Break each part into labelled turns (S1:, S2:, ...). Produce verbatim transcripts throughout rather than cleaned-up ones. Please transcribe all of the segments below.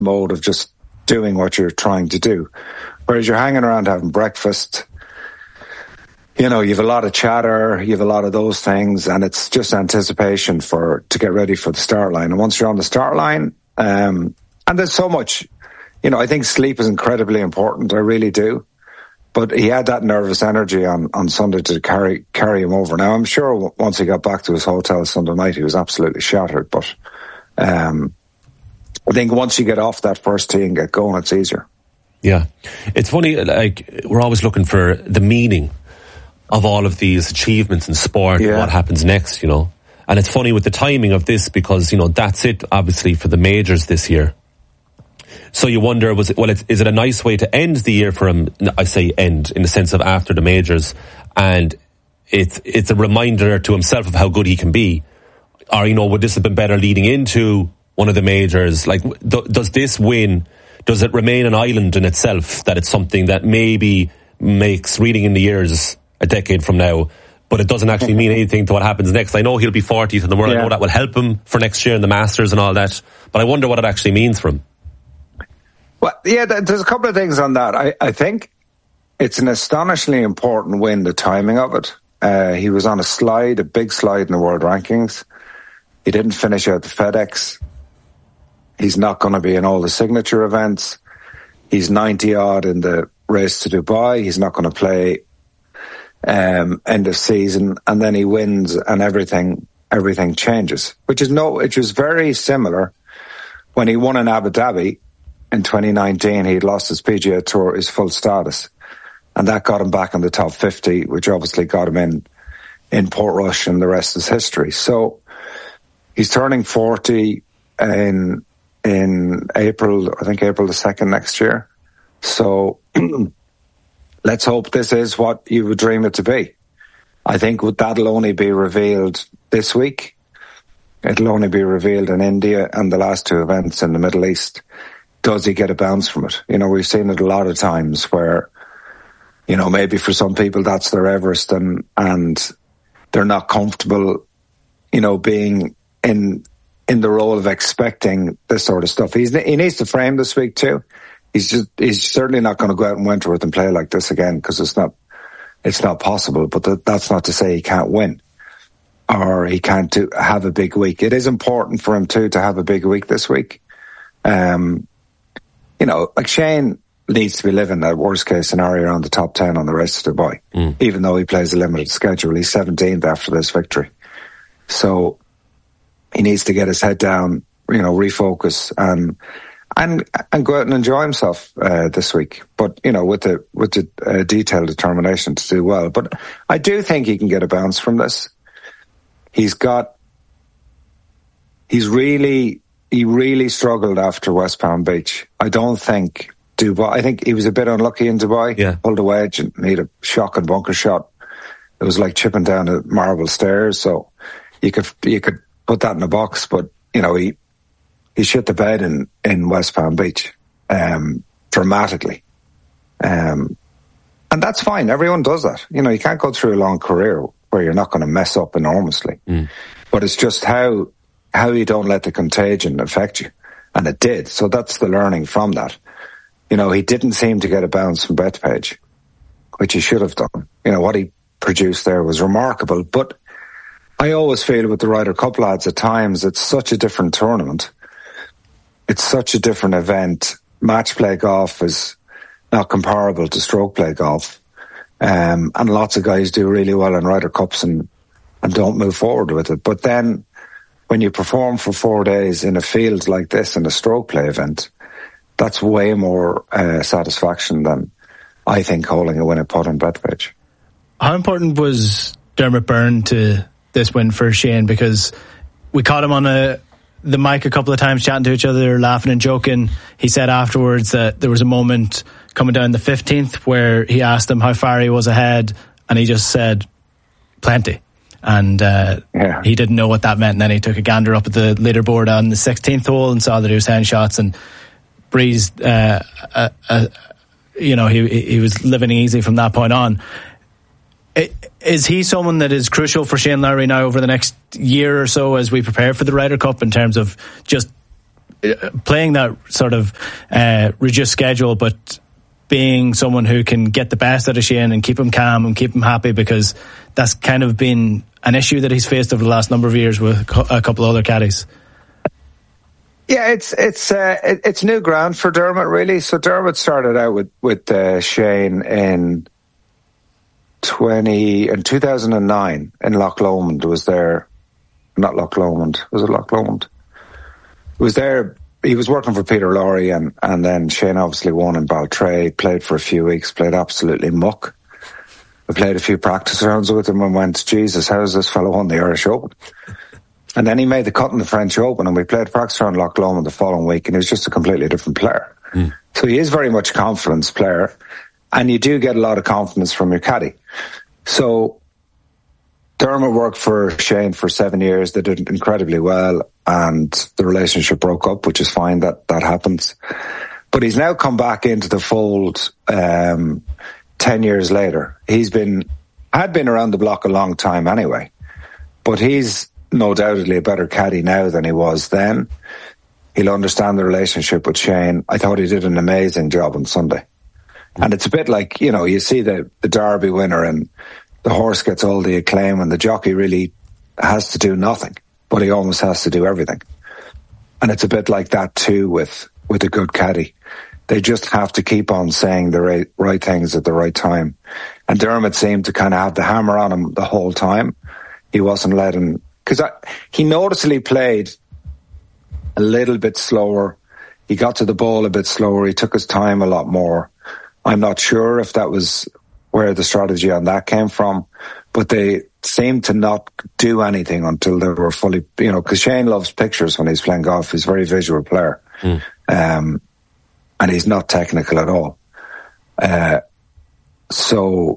S1: mode of just doing what you're trying to do. Whereas you're hanging around having breakfast, you know, you have a lot of chatter, you have a lot of those things, and it's just anticipation for to get ready for the start line. And once you're on the start line, um, and there's so much, you know, I think sleep is incredibly important. I really do. But he had that nervous energy on, on Sunday to carry carry him over. Now, I'm sure once he got back to his hotel Sunday night, he was absolutely shattered. But um, I think once you get off that first tee and get going, it's easier.
S2: Yeah. It's funny, like, we're always looking for the meaning of all of these achievements in sport, yeah. and what happens next, you know. And it's funny with the timing of this because, you know, that's it, obviously, for the majors this year. So you wonder, was it, well, it's, is it a nice way to end the year for him? I say end in the sense of after the majors, and it's it's a reminder to himself of how good he can be. Or, you know, would this have been better leading into one of the majors? Like, th- does this win, does it remain an island in itself, that it's something that maybe makes reading in the years a decade from now, but it doesn't actually mean anything to what happens next? I know he'll be fortieth in the world. Yeah. I know that will help him for next year in the Masters and all that, but I wonder what it actually means for him.
S1: Well, yeah, there's a couple of things on that. I, I think it's an astonishingly important win, the timing of it. Uh, he was on a slide, a big slide in the world rankings. He didn't finish out the FedEx. He's not going to be in all the signature events. He's ninety odd in the race to Dubai. He's not going to play um, end of season, and then he wins, and everything everything changes. Which is no, which was very similar when he won in Abu Dhabi. In twenty nineteen, he'd lost his P G A Tour, his full status. And that got him back in the top fifty, which obviously got him in, in Portrush, and the rest is history. So he's turning forty in, in April, I think April the second next year. So let's hope this is what you would dream it to be. I think that'll only be revealed this week. It'll only be revealed in India and the last two events in the Middle East. Does he get a bounce from it? You know, we've seen it a lot of times where, you know, maybe for some people that's their Everest, and, and they're not comfortable, you know, being in, in the role of expecting this sort of stuff. He's, he needs to frame this week too. He's just, he's certainly not going to go out in Wentworth and play like this again, because it's not, it's not possible. But th- that's not to say he can't win or he can't do, have a big week. It is important for him too to have a big week this week. Um, You know, like Shane needs to be living a worst case scenario around the top ten on the race to Dubai, mm. even though he plays a limited schedule. He's seventeenth after this victory. So he needs to get his head down, you know, refocus and, and, and go out and enjoy himself, uh, this week. But, you know, with the, with the uh, detailed determination to do well. But I do think he can get a bounce from this. He's got, he's really, He really struggled after West Palm Beach. I don't think Dubai, I think he was a bit unlucky in Dubai.
S2: Yeah.
S1: Pulled a wedge and made a shocking bunker shot. It was like chipping down the marble stairs. So you could, you could put that in a box, but you know, he, he shit the bed in, in West Palm Beach, um, dramatically. Um, and that's fine. Everyone does that. You know, you can't go through a long career where you're not going to mess up enormously, mm. but it's just how, how you don't let the contagion affect you. And it did. So that's the learning from that. You know, he didn't seem to get a bounce from Bethpage, which he should have done. You know, what he produced there was remarkable. But I always feel with the Ryder Cup lads at times, it's such a different tournament. It's such a different event. Match play golf is not comparable to stroke play golf. Um, and lots of guys do really well in Ryder Cups and, and don't move forward with it. But then, when you perform for four days in a field like this in a stroke play event, that's way more uh, satisfaction than I think holding a winning putt on Bethpage.
S3: How important was Dermot Byrne to this win for Shane? Because we caught him on a, the mic a couple of times chatting to each other, laughing and joking. He said afterwards that there was a moment coming down the fifteenth where he asked him how far he was ahead, and he just said, plenty. And uh, yeah. he didn't know what that meant. And then he took a gander up at the leaderboard on the sixteenth hole and saw that he was ten shots and breezed. Uh, uh, uh, you know, he he was living easy from that point on. It, is he someone that is crucial for Shane Lowry now over the next year or so as we prepare for the Ryder Cup in terms of just playing that sort of uh, reduced schedule, but being someone who can get the best out of Shane and keep him calm and keep him happy, because that's kind of been an issue that he's faced over the last number of years with a couple of other caddies.
S1: Yeah, it's it's uh, it, it's new ground for Dermot, really. So Dermot started out with with uh, Shane in twenty in two thousand and nine in Loch Lomond. Was there not Loch Lomond? Was it Loch Lomond? It was there. He was working for Peter Lorre, and, and then Shane obviously won in Baltray, played for a few weeks, played absolutely muck. I played a few practice rounds with him and went, Jesus, how has this fellow won the Irish Open? And then he made the cut in the French Open, and we played a practice round in Loch Lomond the following week, and he was just a completely different player. Mm. So he is very much a confidence player, and you do get a lot of confidence from your caddy. So Dermot worked for Shane for seven years. They did incredibly well, and the relationship broke up, which is fine. That that happens. But he's now come back into the fold um, ten years later. He's been had been around the block a long time anyway, but he's no doubtedly a better caddy now than he was then. He'll understand the relationship with Shane. I thought he did an amazing job on Sunday, and it's a bit like, you know, you see the the Derby winner and the horse gets all the acclaim and the jockey really has to do nothing, but he almost has to do everything. And it's a bit like that too with, with a good caddy. They just have to keep on saying the right, right things at the right time. And Dermot seemed to kind of have the hammer on him the whole time. He wasn't letting, because he noticeably played a little bit slower. He got to the ball a bit slower. He took his time a lot more. I'm not sure if that was where the strategy on that came from, but they seemed to not do anything until they were fully, you know, because Shane loves pictures when he's playing golf. He's a very visual player. Mm. Um, and he's not technical at all. Uh, so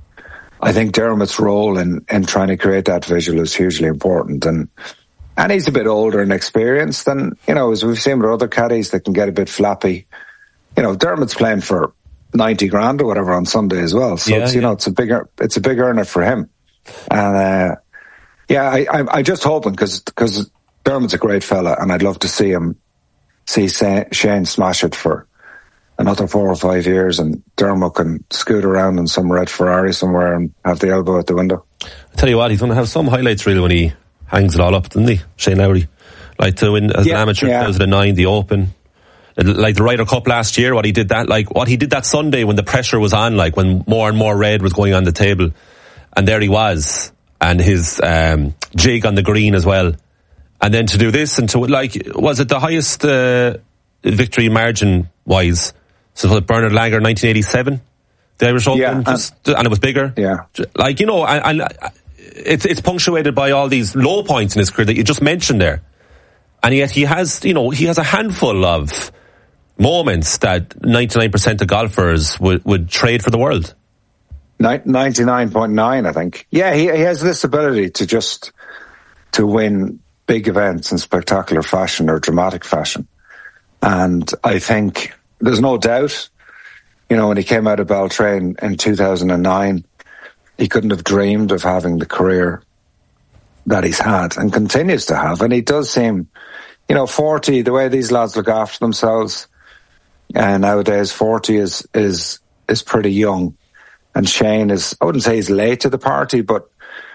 S1: I think Dermot's role in, in trying to create that visual is hugely important. And, and he's a bit older and experienced than, you know, as we've seen with other caddies that can get a bit flappy. You know, Dermot's playing for ninety grand or whatever on Sunday as well. So yeah, it's, you yeah. know, it's a bigger, it's a big earner for him. And, uh, yeah, I, I, I just hoping because, because Dermot's a great fella and I'd love to see him, see Shane smash it for another four or five years and Dermot can scoot around in some red Ferrari somewhere and have the elbow at the window.
S2: I tell you what, he's going to have some highlights really when he hangs it all up, doesn't he? Shane Lowry. Like to win as yeah, an amateur, yeah. two thousand nine, the Open. Like the Ryder Cup last year, what he did that, like what he did that Sunday when the pressure was on, like when more and more red was going on the table, and there he was, and his um, jig on the green as well, and then to do this and to like, was it the highest uh, victory margin wise? So was it Bernard Langer nineteen eighty-seven, the Irish Open, yeah, just, and, and it was bigger.
S1: Yeah,
S2: like you know, and, and it's it's punctuated by all these low points in his career that you just mentioned there, and yet he has, you know, he has a handful of moments that ninety-nine percent of golfers would, would trade for the world.
S1: ninety-nine point nine, I think. Yeah, he, he has this ability to just, to win big events in spectacular fashion or dramatic fashion. And I think there's no doubt, you know, when he came out of Baltray in, in two thousand nine, he couldn't have dreamed of having the career that he's had and continues to have. And he does seem, you know, forty, the way these lads look after themselves, and nowadays forty is, is, is pretty young. And Shane is, I wouldn't say he's late to the party, but,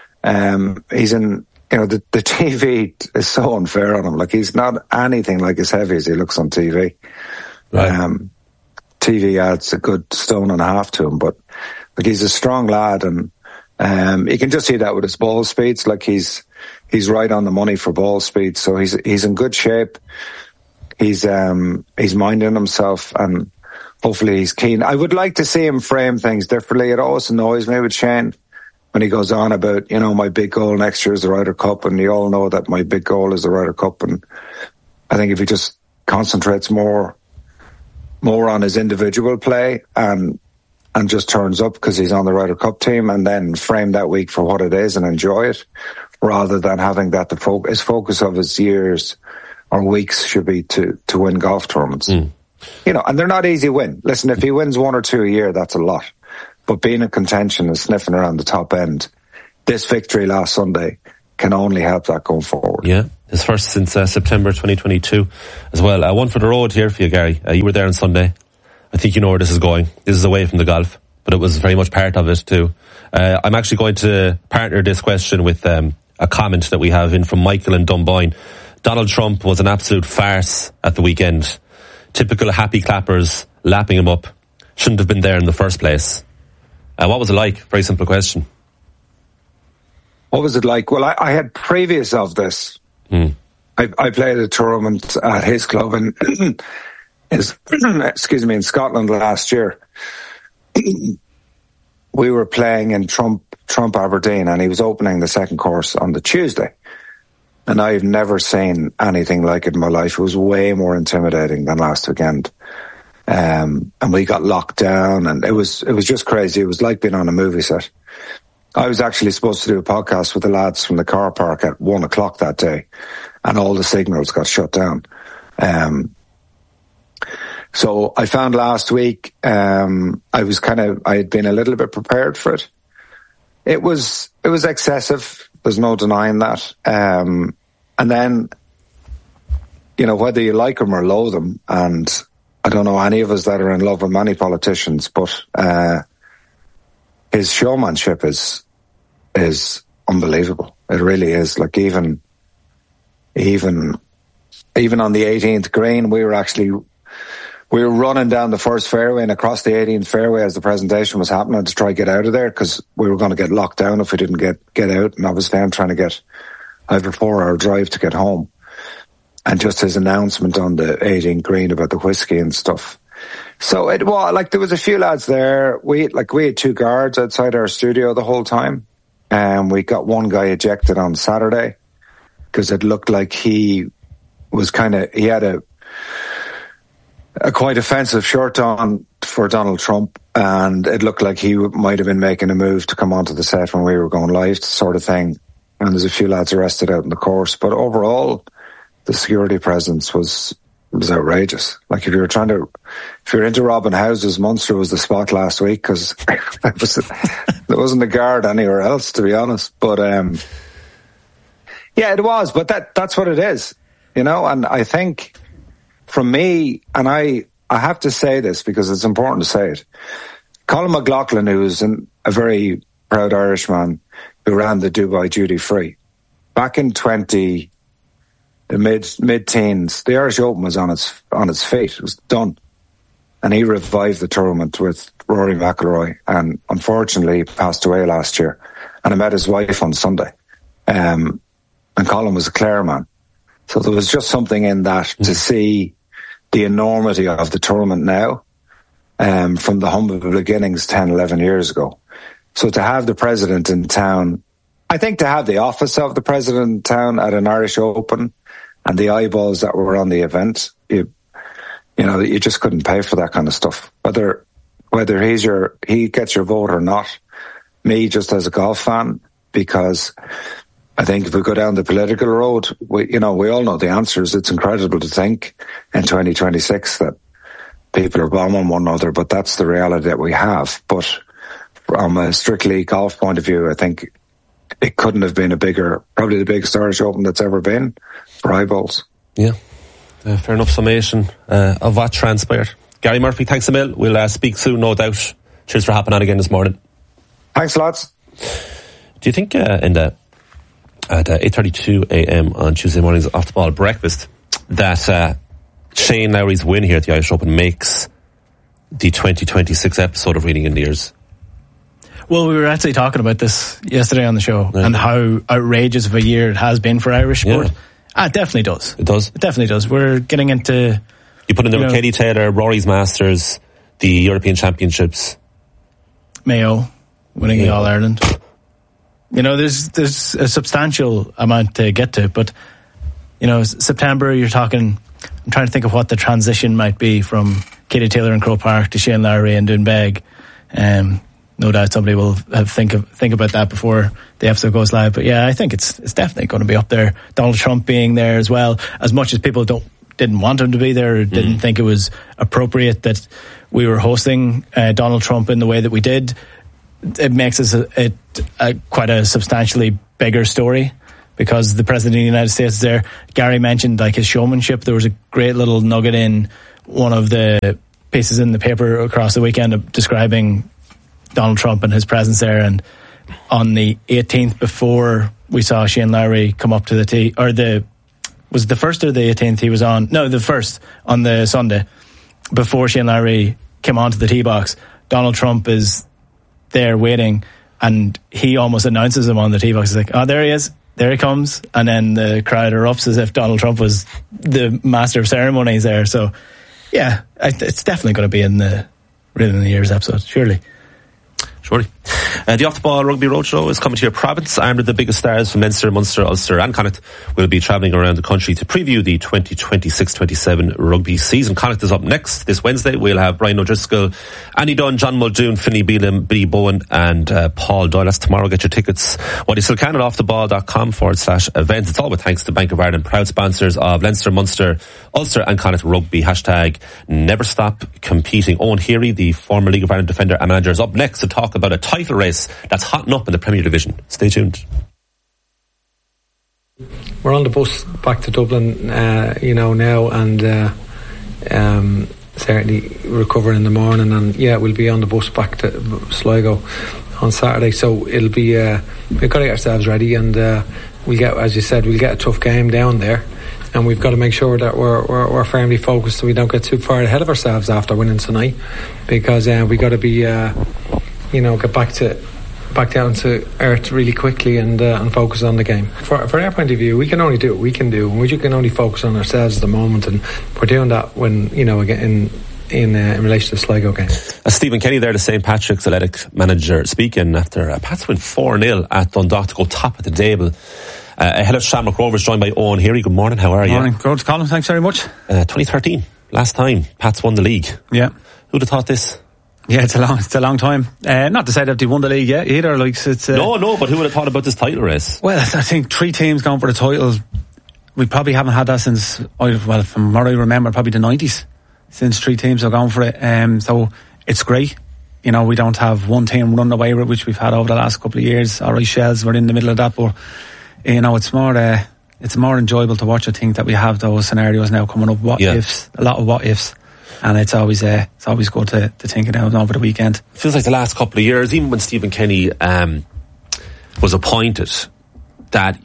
S1: um, he's in, you know, the, the T V is so unfair on him. Like he's not anything like as heavy as he looks on T V. Right. Um, T V adds a good stone and a half to him, but like he's a strong lad and, um, you can just see that with his ball speeds. Like he's, he's right on the money for ball speed. So he's, he's in good shape. He's um he's minding himself and hopefully he's keen. I would like to see him frame things differently. It always annoys me with Shane when he goes on about, you know, my big goal next year is the Ryder Cup, and you all know that my big goal is the Ryder Cup. And I think if he just concentrates more more on his individual play and and just turns up because he's on the Ryder Cup team, and then frame that week for what it is and enjoy it, rather than having that the focus, his focus of his years or weeks should be to, to win golf tournaments. Mm. You know, and they're not easy to win. Listen, if he wins one or two a year, that's a lot. But being in contention and sniffing around the top end, this victory last Sunday can only help that going forward.
S2: Yeah. His first since uh, September twenty twenty-two as well. Uh, one for the road here for you, Gary. Uh, you were there on Sunday. I think you know where this is going. This is away from the golf, but it was very much part of it too. Uh, I'm actually going to partner this question with um, a comment that we have in from Michael in Dunboyne. Donald Trump was an absolute farce at the weekend. Typical happy clappers lapping him up. Shouldn't have been there in the first place. Uh, what was it like? Very simple question.
S1: What was it like? Well, I, I had previous of this. Hmm. I, I played a tournament at his club in, his, excuse me, in Scotland last year. We were playing in Trump, Trump Aberdeen, and he was opening the second course on the Tuesday. And I've never seen anything like it in my life. It was way more intimidating than last weekend. Um, and we got locked down, and it was, it was just crazy. It was like being on a movie set. I was actually supposed to do a podcast with the lads from the car park at one o'clock that day, and all the signals got shut down. Um, so I found last week, um, I was kind of, I had been a little bit prepared for it. It was, it was excessive. There's no denying that. Um, and then, you know, whether you like them or loathe them, and I don't know any of us that are in love with many politicians, but, uh, his showmanship is is unbelievable. It really is. Like even even even on the eighteenth green, we were actually we were running down the first fairway and across the eighteenth fairway as the presentation was happening to try to get out of there, because we were going to get locked down if we didn't get get out. And obviously, I'm trying to get I have a four-hour drive to get home. And just his announcement on the eighteenth green about the whiskey and stuff. So it was like there was a few lads there. We like we had two guards outside our studio the whole time, and we got one guy ejected on Saturday because it looked like he was kind of he had a a quite offensive shirt on for Donald Trump, and it looked like he might have been making a move to come onto the set when we were going live, sort of thing. And there's a few lads arrested out in the course, but overall, the security presence was. It was outrageous. Like if you were trying to, if you're into robbing houses, Munster was the spot last week because there wasn't a guard anywhere else, to be honest. But um, yeah, it was. But that that's what it is, you know. And I think, from me, and I I have to say this because it's important to say it. Colin McLaughlin, who was an, a very proud Irishman who ran the Dubai Duty Free back in twenty. The mid mid teens, the Irish Open was on its on its feet. It was done, and he revived the tournament with Rory McIlroy. And unfortunately, he passed away last year. And I met his wife on Sunday. Um, and Colin was a Clare man, so there was just something in that mm. to see the enormity of the tournament now, um, from the humble beginnings ten, eleven years ago. So to have the president in town, I think to have the office of the president in town at an Irish Open. And the eyeballs that were on the event, you, you know, you just couldn't pay for that kind of stuff. Whether, whether he's your, he gets your vote or not. Me, just as a golf fan, because I think if we go down the political road, we, you know, we all know the answers. It's incredible to think in twenty twenty-six that people are bombing one another, but that's the reality that we have. But from a strictly golf point of view, I think it couldn't have been a bigger, probably the biggest Irish Open that's ever been for eyeballs.
S2: Yeah, uh, fair enough summation uh, of what transpired. Gary Murphy, thanks a mil. We'll uh, speak soon, no doubt. Cheers for hopping on again this morning.
S1: Thanks, lads.
S2: Do you think uh, in the at uh, eight thirty-two a.m. on Tuesday mornings off the ball breakfast that uh, Shane Lowry's win here at the Irish Open makes the twenty twenty-six episode of Reading in the Ears?
S3: Well, we were actually talking about this yesterday on the show, yeah. and how outrageous of a year it has been for Irish sport. Yeah. Ah, it definitely does.
S2: It does.
S3: It definitely does. We're getting into...
S2: You put in there with Katie Taylor, Rory's Masters, the European Championships.
S3: Mayo winning yeah. the All-Ireland. You know, there's there's a substantial amount to get to, but, you know, September, you're talking... I'm trying to think of what the transition might be from Katie Taylor in Croke Park to Shane Lowry in Doonbeg. Um... No doubt somebody will have think of, think about that before the episode goes live. But yeah, I think it's it's definitely going to be up there. Donald Trump being there as well. As much as people don't didn't want him to be there, or didn't mm. think it was appropriate that we were hosting uh, Donald Trump in the way that we did, it makes us a, a, a quite a substantially bigger story because the President of the United States is there. Gary mentioned like his showmanship. There was a great little nugget in one of the pieces in the paper across the weekend describing Donald Trump and his presence there. And on the eighteenth, before we saw Shane Lowry come up to the tee, or the was it the first or the eighteenth he was on? No, the first on the Sunday before Shane Lowry came onto the tee box. Donald Trump is there waiting, and he almost announces him on the tee box. He's like, "Oh, there he is, there he comes," and then the crowd erupts as if Donald Trump was the master of ceremonies there. So, yeah, it's definitely going to be in the Rhythm of the Years episode, surely.
S2: Surely. Uh, the Off the Ball Rugby Roadshow is coming to your province. Armed with the biggest stars from Leinster, Munster, Ulster and Connacht will be travelling around the country to preview the twenty twenty-six twenty-seven rugby season. Connacht is up next this Wednesday. We'll have Brian O'Driscoll, Andy Dunn, John Muldoon, Finney Bealham, Billy Bowen and uh, Paul Doyle. That's tomorrow. Get your tickets while you still can at offtheball.com forward slash events. It's all with thanks to Bank of Ireland, proud sponsors of Leinster, Munster, Ulster and Connacht rugby. Hashtag never stop competing. Owen Heary, the former League of Ireland defender and manager, is up next to talk about a title race that's hotting up in the Premier Division. Stay tuned.
S4: We're on the bus back to Dublin, uh, you know, now, and uh, um, certainly recover in the morning, and yeah, we'll be on the bus back to Sligo on Saturday. So it'll be uh, we've got to get ourselves ready, and uh, we get, as you said, we'll get a tough game down there, and we've got to make sure that we're we're, we're firmly focused so we don't get too far ahead of ourselves after winning tonight, because uh, we got to be. Uh, You know, get back to back down to earth really quickly and uh, and focus on the game. For for our point of view, we can only do what we can do, and we can only focus on ourselves at the moment. And we're doing that when you know again in in, uh, in relation to the Sligo game.
S2: Uh, Stephen Kenny there, the Saint Patrick's athletic manager, speaking after uh, Pats win four nil at Dundalk to go top of the table. Uh, ahead of Shamrock Rovers, joined by Owen Heary. Good morning. How are you?
S3: Morning, good, Colin. Thanks very much.
S2: Uh, twenty thirteen, last time Pats won the league.
S3: Yeah.
S2: Who'd have thought this?
S3: Yeah, it's a long, it's a long time. Uh, not to say that they won the league yet either. Like it's uh,
S2: no, no. But who would have thought about this title race?
S3: Well, I think three teams going for the title. We probably haven't had that since, well, from what I remember, probably the nineties. Since three teams have gone for it, um, so it's great. You know, we don't have one team running away with it, which we've had over the last couple of years. All right, Shells were in the middle of that, but you know, it's more, uh, it's more enjoyable to watch. I think that we have those scenarios now coming up. What yeah. ifs, a lot of what ifs. And it's always uh, it's always good to, to think it out over the weekend.
S2: It feels like the last couple of years, even when Stephen Kenny um, was appointed, that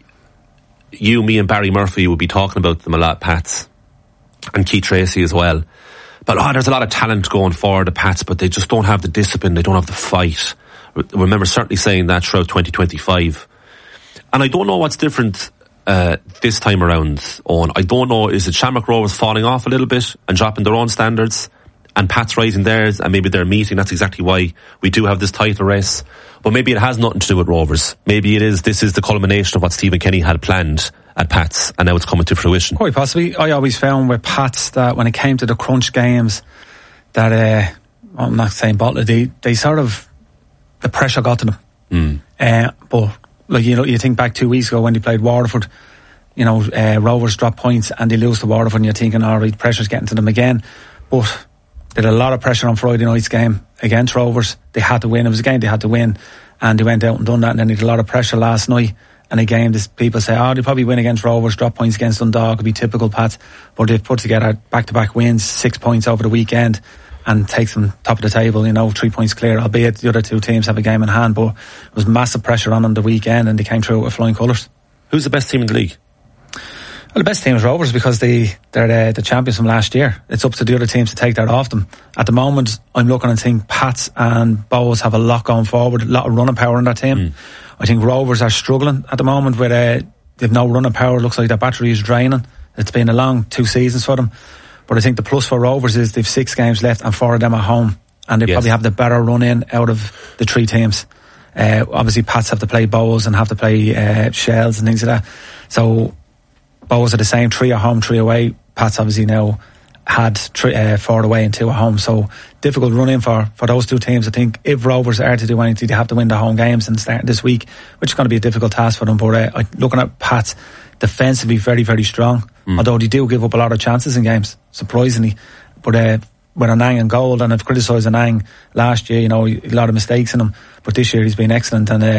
S2: you, me and Barry Murphy would be talking about them a lot, Pats, and Keith Tracy as well. But oh, there's a lot of talent going forward, the Pats, but they just don't have the discipline, they don't have the fight. I remember certainly saying that throughout twenty twenty-five. And I don't know what's different Uh, this time around, Owen. I don't know, is it Shamrock Rovers falling off a little bit and dropping their own standards, and Pat's rising theirs, and maybe they're meeting? That's exactly why we do have this title race. But maybe it has nothing to do with Rovers. Maybe it is, this is the culmination of what Stephen Kenny had planned at Pat's, and now it's coming to fruition.
S3: Quite possibly. I always found with Pat's that when it came to the crunch games, that, uh, I'm not saying bottle, they, they sort of, the pressure got to them.
S2: Mm.
S3: Uh, but Like, you know, you think back two weeks ago when they played Waterford, you know, uh, Rovers drop points and they lose to Waterford, and you're thinking, all right, pressure's getting to them again. But they had a lot of pressure on Friday night's game against Rovers. They had to win. It was a game they had to win, and they went out and done that. And then they had a lot of pressure last night. And again, this, people say, oh, they'll probably win against Rovers, drop points against Dundalk, it'll be typical Pats. But they've put together back-to-back wins, six points over the weekend, and takes them top of the table, you know, three points clear, albeit the other two teams have a game in hand. But it was massive pressure on them the weekend, and they came through with flying colours.
S2: Who's the best team in the league?
S3: Well, the best team is Rovers, because they, they're the, the champions from last year. It's up to the other teams to take that off them. At the moment, I'm looking and think Pats and Bows have a lot going forward, a lot of running power in that team. Mm. I think Rovers are struggling at the moment where uh, they've no running power. It looks like their battery is draining. It's been a long two seasons for them. But I think the plus for Rovers is they've six games left and four of them at home. And they yes. probably have the better run in out of the three teams. Uh, obviously, Pats have to play Bows and have to play uh, Shells and things like that. So Bows are the same, three at home, three away. Pats obviously now had three, uh, four away and two at home. So difficult run in for, for those two teams. I think if Rovers are to do anything, they have to win the home games and start this week, which is going to be a difficult task for them. But uh, looking at Pats, defensively very, very strong. Mm. Although they do give up a lot of chances in games, surprisingly. But uh, with Anang and goal, and I've criticised Anang last year, you know, a lot of mistakes in him. But this year he's been excellent, and uh,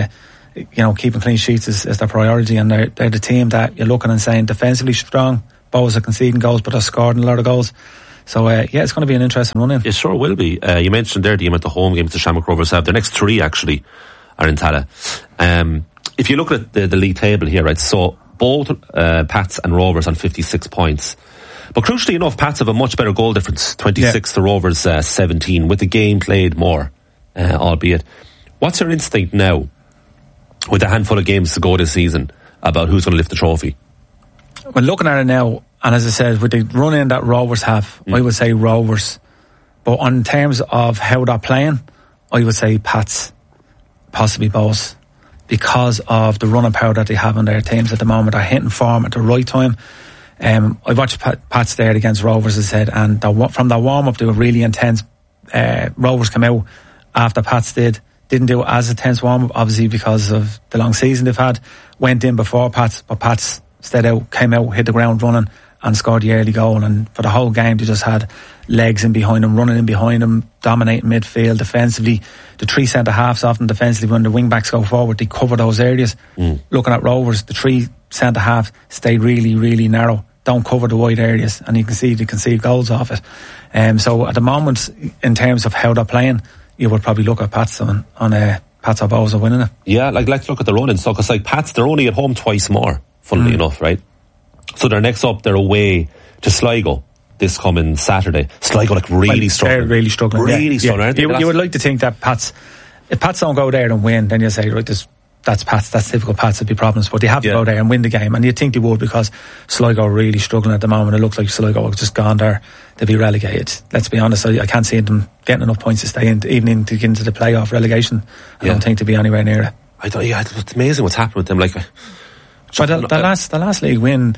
S5: you know, keeping clean sheets is, is their priority, and they're, they're the team that you're looking and saying defensively strong. Bows are conceding goals, but they're scoring a lot of goals. So, uh, yeah, it's going to be an interesting run in.
S2: It sure will be. Uh, you mentioned there the amount of home games the Shamrock Rovers have. Their next three, actually, are in Tala. Um, if you look at the, the league table here, right, so both uh, Pats and Rovers on fifty-six points. But crucially enough, Pats have a much better goal difference, twenty-six yeah. to Rovers uh, seventeen, with the game played more, uh, albeit. What's your instinct now, with a handful of games to go this season, about who's going to lift the trophy?
S5: Well, looking at it now, and as I said, with the run-in that Rovers have, mm. I would say Rovers. But on terms of how they're playing, I would say Pats, possibly Bows, because of the running power that they have on their teams at the moment. They're hitting form at the right time. Um, I watched Pat, Pats there against Rovers, as I said, and the, from the warm-up, they were really intense. Uh, Rovers came out after Pats did. Didn't do as intense warm-up, obviously, because of the long season they've had. Went in before Pats, but Pats stayed out, came out, hit the ground running, and scored the early goal. And for the whole game, they just had legs in behind them, running in behind them, dominating midfield defensively. The three centre halves often defensively, when the wing backs go forward, they cover those areas. Mm. Looking at Rovers, the three centre halves stay really, really narrow, don't cover the wide areas, and you can see they concede goals off it. Um, so at the moment, in terms of how they're playing, you would probably look at Pats on, on uh, Pats or Bows are winning it.
S2: Yeah, like let's look at the running. So, because like Pats, they're only at home twice more, funnily mm. enough, right? So they're next up, they're away to Sligo this coming Saturday. Sligo like really well, struggling.
S5: They're really struggling.
S2: Really
S5: yeah.
S2: struggling,
S5: yeah.
S2: aren't they?
S5: You, you would like to think that Pats, if Pats don't go there and win, then you say, right, this, that's Pats, that's typical Pats, there'd be problems. But they have to yeah. go there and win the game. And you'd think they would, because Sligo are really struggling at the moment. It looks like Sligo have just gone there to be relegated. Let's be honest, I, I can't see them getting enough points to stay in, even in, to get into the playoff relegation. I yeah. don't think to be anywhere near it.
S2: I don't, yeah, it's amazing what's happened with them. Like,
S5: but the, the last, the last league win,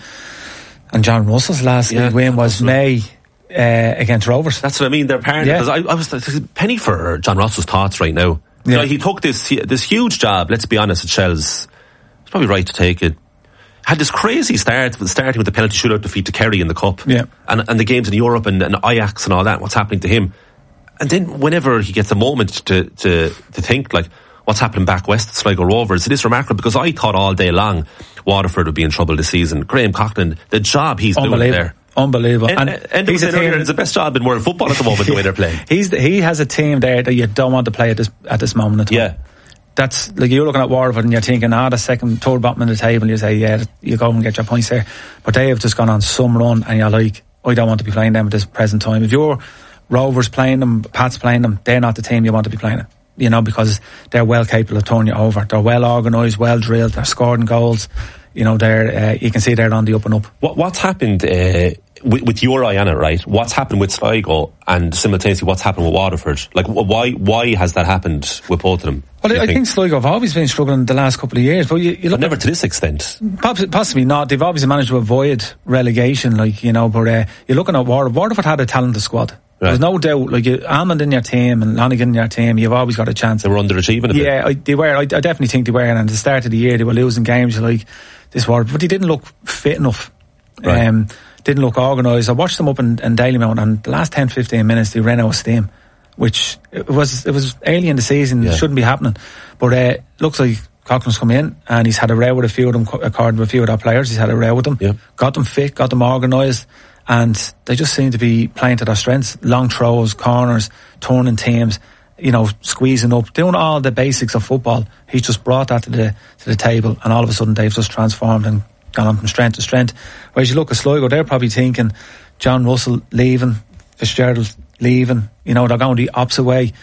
S5: and John Russell's last yeah, league win was May uh, against Rovers.
S2: That's what I mean. They're partners. Yeah. Because I, I was penny for John Russell's thoughts right now. Yeah. You know, he took this this huge job. Let's be honest, at Shels, it's probably right to take it. Had this crazy start, starting with the penalty shootout defeat to Kerry in the cup,
S5: yeah,
S2: and and the games in Europe and, and Ajax and all that. What's happening to him? And then whenever he gets a moment to to to think like, what's happening back west at Sligo Rovers, it is remarkable, because I thought all day long Waterford would be in trouble this season. Graham Coughlin, the job he's doing there.
S5: Unbelievable.
S2: And, and, and he's a team, it's the best job in world football at the moment, the way they're playing.
S5: He's the, he has a team there that you don't want to play at this at this moment in time.
S2: Yeah.
S5: That's like, you're looking at Waterford and you're thinking, ah, the second, third bottom of the table, you say, yeah, you go and get your points there. But they have just gone on some run, and you're like, I don't want to be playing them at this present time. If you're Rovers playing them, Pats playing them, they're not the team you want to be playing it. You know, because they're well capable of turning you over. They're well organised, well drilled, they're scoring goals. You know, they're, uh, you can see they're on the up and up.
S2: What, what's happened, uh, with, with your eye on it, right? What's happened with Sligo, and simultaneously what's happened with Waterford? Like, why, why has that happened with both of them?
S5: Well, I
S2: think?
S5: think Sligo have always been struggling the last couple of years, but you, you look
S2: but never to this extent.
S5: Possibly not. They've obviously managed to avoid relegation, like, you know, but, uh, you're looking at Waterford. Waterford had a talented squad. Right. There's no doubt, like, you, Almond in your team and Lonigan in your team, you've always got a chance.
S2: They were underachieving a bit.
S5: Yeah, I, they were. I, I definitely think they were. And at the start of the year, they were losing games like this Waterford, but they didn't look fit enough. Right. Um, didn't look organised. I watched them up in, in Dalymount, and the last ten to fifteen minutes they ran out of steam, which it was it was early in the season. Yeah. It shouldn't be happening. But uh, looks like Coughlin's come in and he's had a row with a few of them, according to a few of our players. He's had a row with them,
S2: yeah.
S5: got them fit, got them organised, and they just seem to be playing to their strengths. Long throws, corners, turning teams, you know, squeezing up, doing all the basics of football. He's just brought that to the to the table, and all of a sudden they've just transformed and gone on from strength to strength. Whereas you look at Sligo, they're probably thinking John Russell leaving, Fitzgerald leaving, you know, they're going the opposite way.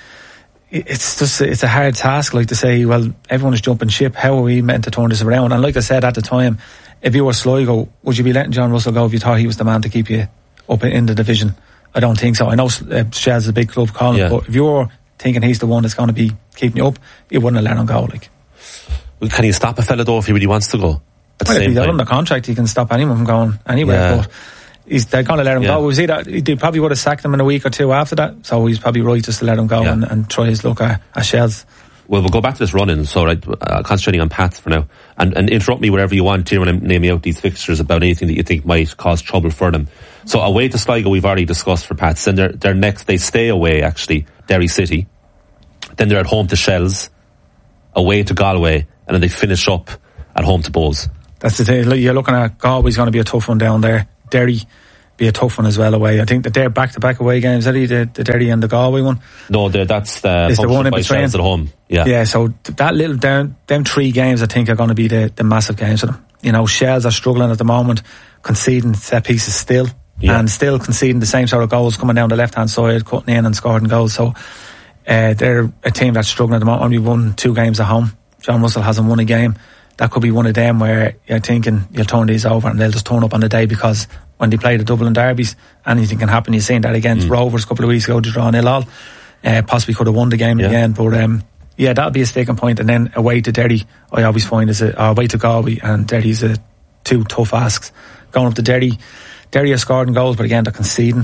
S5: It's just, it's a hard task, like, to say, well, everyone is jumping ship, how are we meant to turn this around? And like I said at the time, if you were Sligo, would you be letting John Russell go if you thought he was the man to keep you up in the division? I don't think so. I know uh, Shels is a big club, Colin, yeah. but if you're thinking he's the one that's going to be keeping you up, you wouldn't have let him go. Like,
S2: well, can you stop a fella though if he really wants to go?
S5: Well, if he's under contract, he can stop anyone from going anywhere. Yeah. But he's, they're going to let him yeah. go. Was he that they probably would have sacked him in a week or two after that? So he's probably right just to let him go yeah. and, and try his luck at, at Shels.
S2: Well, we'll go back to this run-in. So, right, uh, concentrating on Pats for now, and, and interrupt me wherever you want here when I'm naming out these fixtures about anything that you think might cause trouble for them. So, away to Sligo, we've already discussed for Pats. Then they're, they're next, they stay away actually, Derry City. Then they're at home to Shels, away to Galway, and then they finish up at home to Bowls.
S5: That's the thing. You're looking at Galway's going to be a tough one down there. Derry be a tough one as well away. I think that they're back-to-back away games. Are they, the, the Derry and the Galway one?
S2: No, that's the,
S5: it's the one in between
S2: at home. Yeah,
S5: yeah. So that little down, them three games, I think, are going to be the, the massive games for them. You know, Shells are struggling at the moment, conceding set pieces still, yeah. and still conceding the same sort of goals coming down the left-hand side, cutting in and scoring goals. So uh, they're a team that's struggling at the moment. Only won two games at home. John Russell hasn't won a game. That could be one of them where you're thinking you'll turn these over and they'll just turn up on the day, because when they play the Dublin derbies, anything can happen. You've seen that against mm. Rovers a couple of weeks ago, to draw nil all. Uh, possibly could have won the game yeah. in the end, but um, yeah, that'll be a sticking point. And then away to Derry, I always find is a uh, away to Galway and Derry's a two tough asks. Going up to Derry, Derry are scoring goals, but again they're conceding.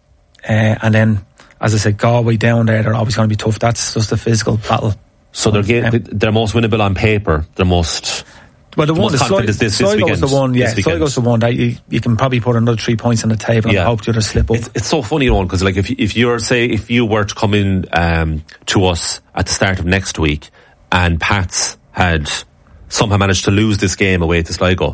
S5: Uh, and then, as I said, Galway down there, they're always going to be tough. That's just a physical battle.
S2: So they're game, um, they're most winnable on paper. They're most.
S5: Well, the, the one, the Sligo is this, this weekend. The one, yeah, Sligo's the one that you, you can probably put another three points on the table yeah. and hope the other slip up.
S2: It's, it's so funny, one because like if if you're say if you were to come in um, to us at the start of next week, and Pats had somehow managed to lose this game away to Sligo,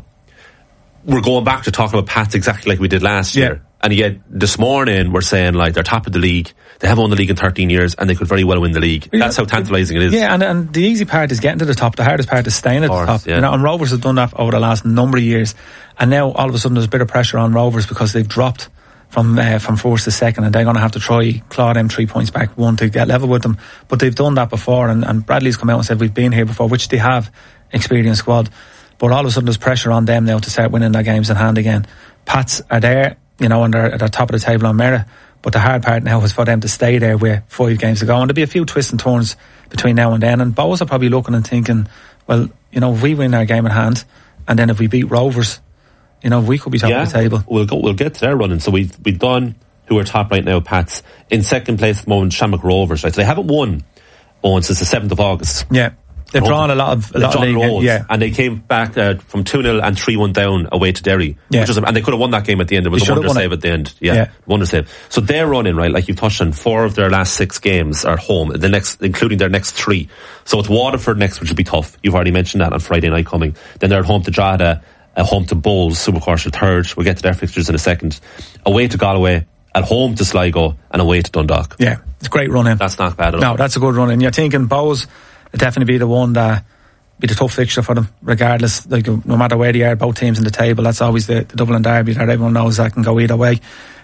S2: we're going back to talking about Pats exactly like we did last
S5: yeah.
S2: year. And yet this morning we're saying like they're top of the league, they haven't won the league in thirteen years, and they could very well win the league. Yeah. That's how tantalising it is.
S5: Yeah, and, and the easy part is getting to the top. The hardest part is staying at
S2: course,
S5: the top.
S2: Yeah.
S5: You know, and Rovers have done that over the last number of years, and now all of a sudden there's a bit of pressure on Rovers because they've dropped from uh, from first to second, and they're going to have to try claw them three points back, one to get level with them. But they've done that before, and, and Bradley's come out and said we've been here before, which they have, experienced squad. But all of a sudden there's pressure on them now to start winning their games in hand again. Pats are there, you know, and they're at the top of the table on merit. But the hard part now is for them to stay there with five games to go. And there'll be a few twists and turns between now and then. And Bows are probably looking and thinking, well, you know, if we win our game in hand, and then if we beat Rovers, you know, we could be top yeah, of the table.
S2: We'll go, we'll get to their running. So we've, we've done who are top right now, Pats. In second place at the moment, Shamrock Rovers, right? So they haven't won, Owen, since the seventh of August.
S5: Yeah. They've drawn a lot of, a lot of league,
S2: loads,
S5: yeah.
S2: and they came back uh, from two nil and three one down away to Derry.
S5: Yeah.
S2: Which was, and they could have won that game at the end. It was they a wonder save it. At the end. Yeah, yeah. Wonder save. So they're running, right, like you've touched on, four of their last six games are home, the next, including their next three. So it's Waterford next, which will be tough. You've already mentioned that on Friday night coming. Then they're at home to Drogheda, at home to Bowls, Supercourse are third. We'll get to their fixtures in a second. Away to Galway, at home to Sligo, and away to Dundalk.
S5: Yeah, it's a great run in.
S2: That's not bad at all.
S5: No, that's a good run in. You're thinking Bows will definitely be the one that be the tough fixture for them, regardless, like no matter where they are, both teams in the table. That's always the, the Dublin derby that everyone knows that can go either way.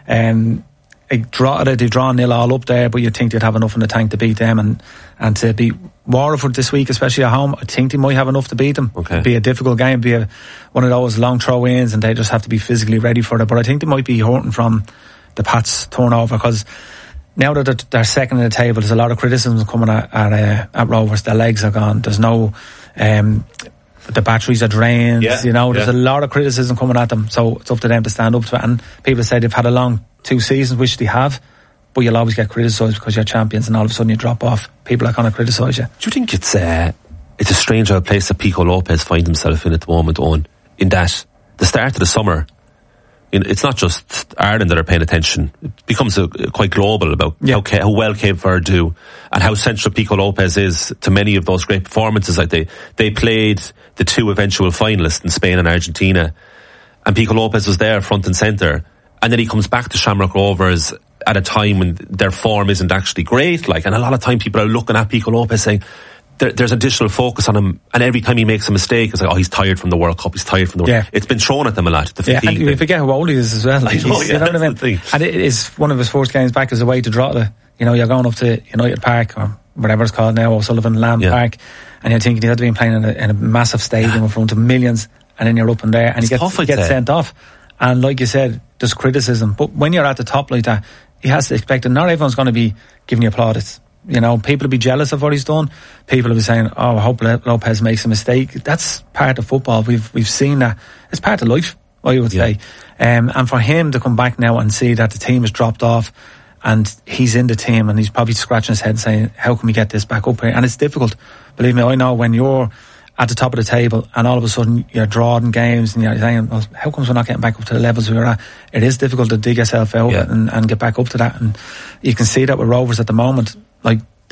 S5: Um, Drogheda, they've drawn nil all up there, but you'd think they'd have enough in the tank to beat them, and, and to beat Waterford this week, especially at home. I think they might have enough to beat them.
S2: Okay.
S5: It'd be a difficult game, be a, one of those long throw-ins, and they just have to be physically ready for it. But I think they might be hurting from the Pats turnover, because now that they're, they're second in the table, there's a lot of criticism coming at at, uh, at Rovers. Their legs are gone. There's no, um, the batteries are drained.
S2: Yeah,
S5: you know, there's
S2: yeah.
S5: a lot of criticism coming at them. So it's up to them to stand up to it. And people say they've had a long two seasons, which they have, but you'll always get criticised because you're champions, and all of a sudden you drop off. People are going to criticise you.
S2: Do you think it's uh, it's a strange old place that Pico Lopez finds himself in at the moment, Owen? In that the start of the summer, it's not just Ireland that are paying attention. It becomes a, quite global about
S5: yeah.
S2: how, how well Cape Verde do, and how central Pico Lopez is to many of those great performances. Like they, they played the two eventual finalists in Spain and Argentina, and Pico Lopez was there front and centre. And then he comes back to Shamrock Rovers at a time when their form isn't actually great. Like, and a lot of time people are looking at Pico Lopez saying, There, there's additional focus on him, and every time he makes a mistake, it's like, oh, he's tired from the World Cup, he's tired from the World Cup.
S5: Yeah.
S2: It's been thrown at them a lot, the fatigue.
S5: Yeah, and you forget how old he is as well. Like,
S2: I know, yeah,
S5: you know what I mean?
S2: thing.
S5: And it is one of his first games back as away to Drogheda. You know, you're going up to United Park, or whatever it's called now, O'Sullivan Lamb
S2: yeah.
S5: Park, and you're thinking he had to be playing in a, in a massive stadium in front of millions, and then you're up in there, and
S2: it's
S5: he gets,
S2: tough,
S5: gets sent off. And like you said, there's criticism. But when you're at the top like that, he has to expect it. Not everyone's going to be giving you plaudits. You know, people will be jealous of what he's done. People will be saying, oh, I hope Lopez makes a mistake. That's part of football. We've we've seen that. It's part of life, I would
S2: yeah.
S5: say. Um, and for him to come back now and see that the team has dropped off, and he's in the team, and he's probably scratching his head saying, how can we get this back up here? And it's difficult. Believe me, I know when you're at the top of the table and all of a sudden you're drawing games and you're saying, well, how comes we're not getting back up to the levels we were at? It is difficult to dig yourself out
S2: yeah.
S5: and, and get back up to that. And you can see that with Rovers at the moment. Like,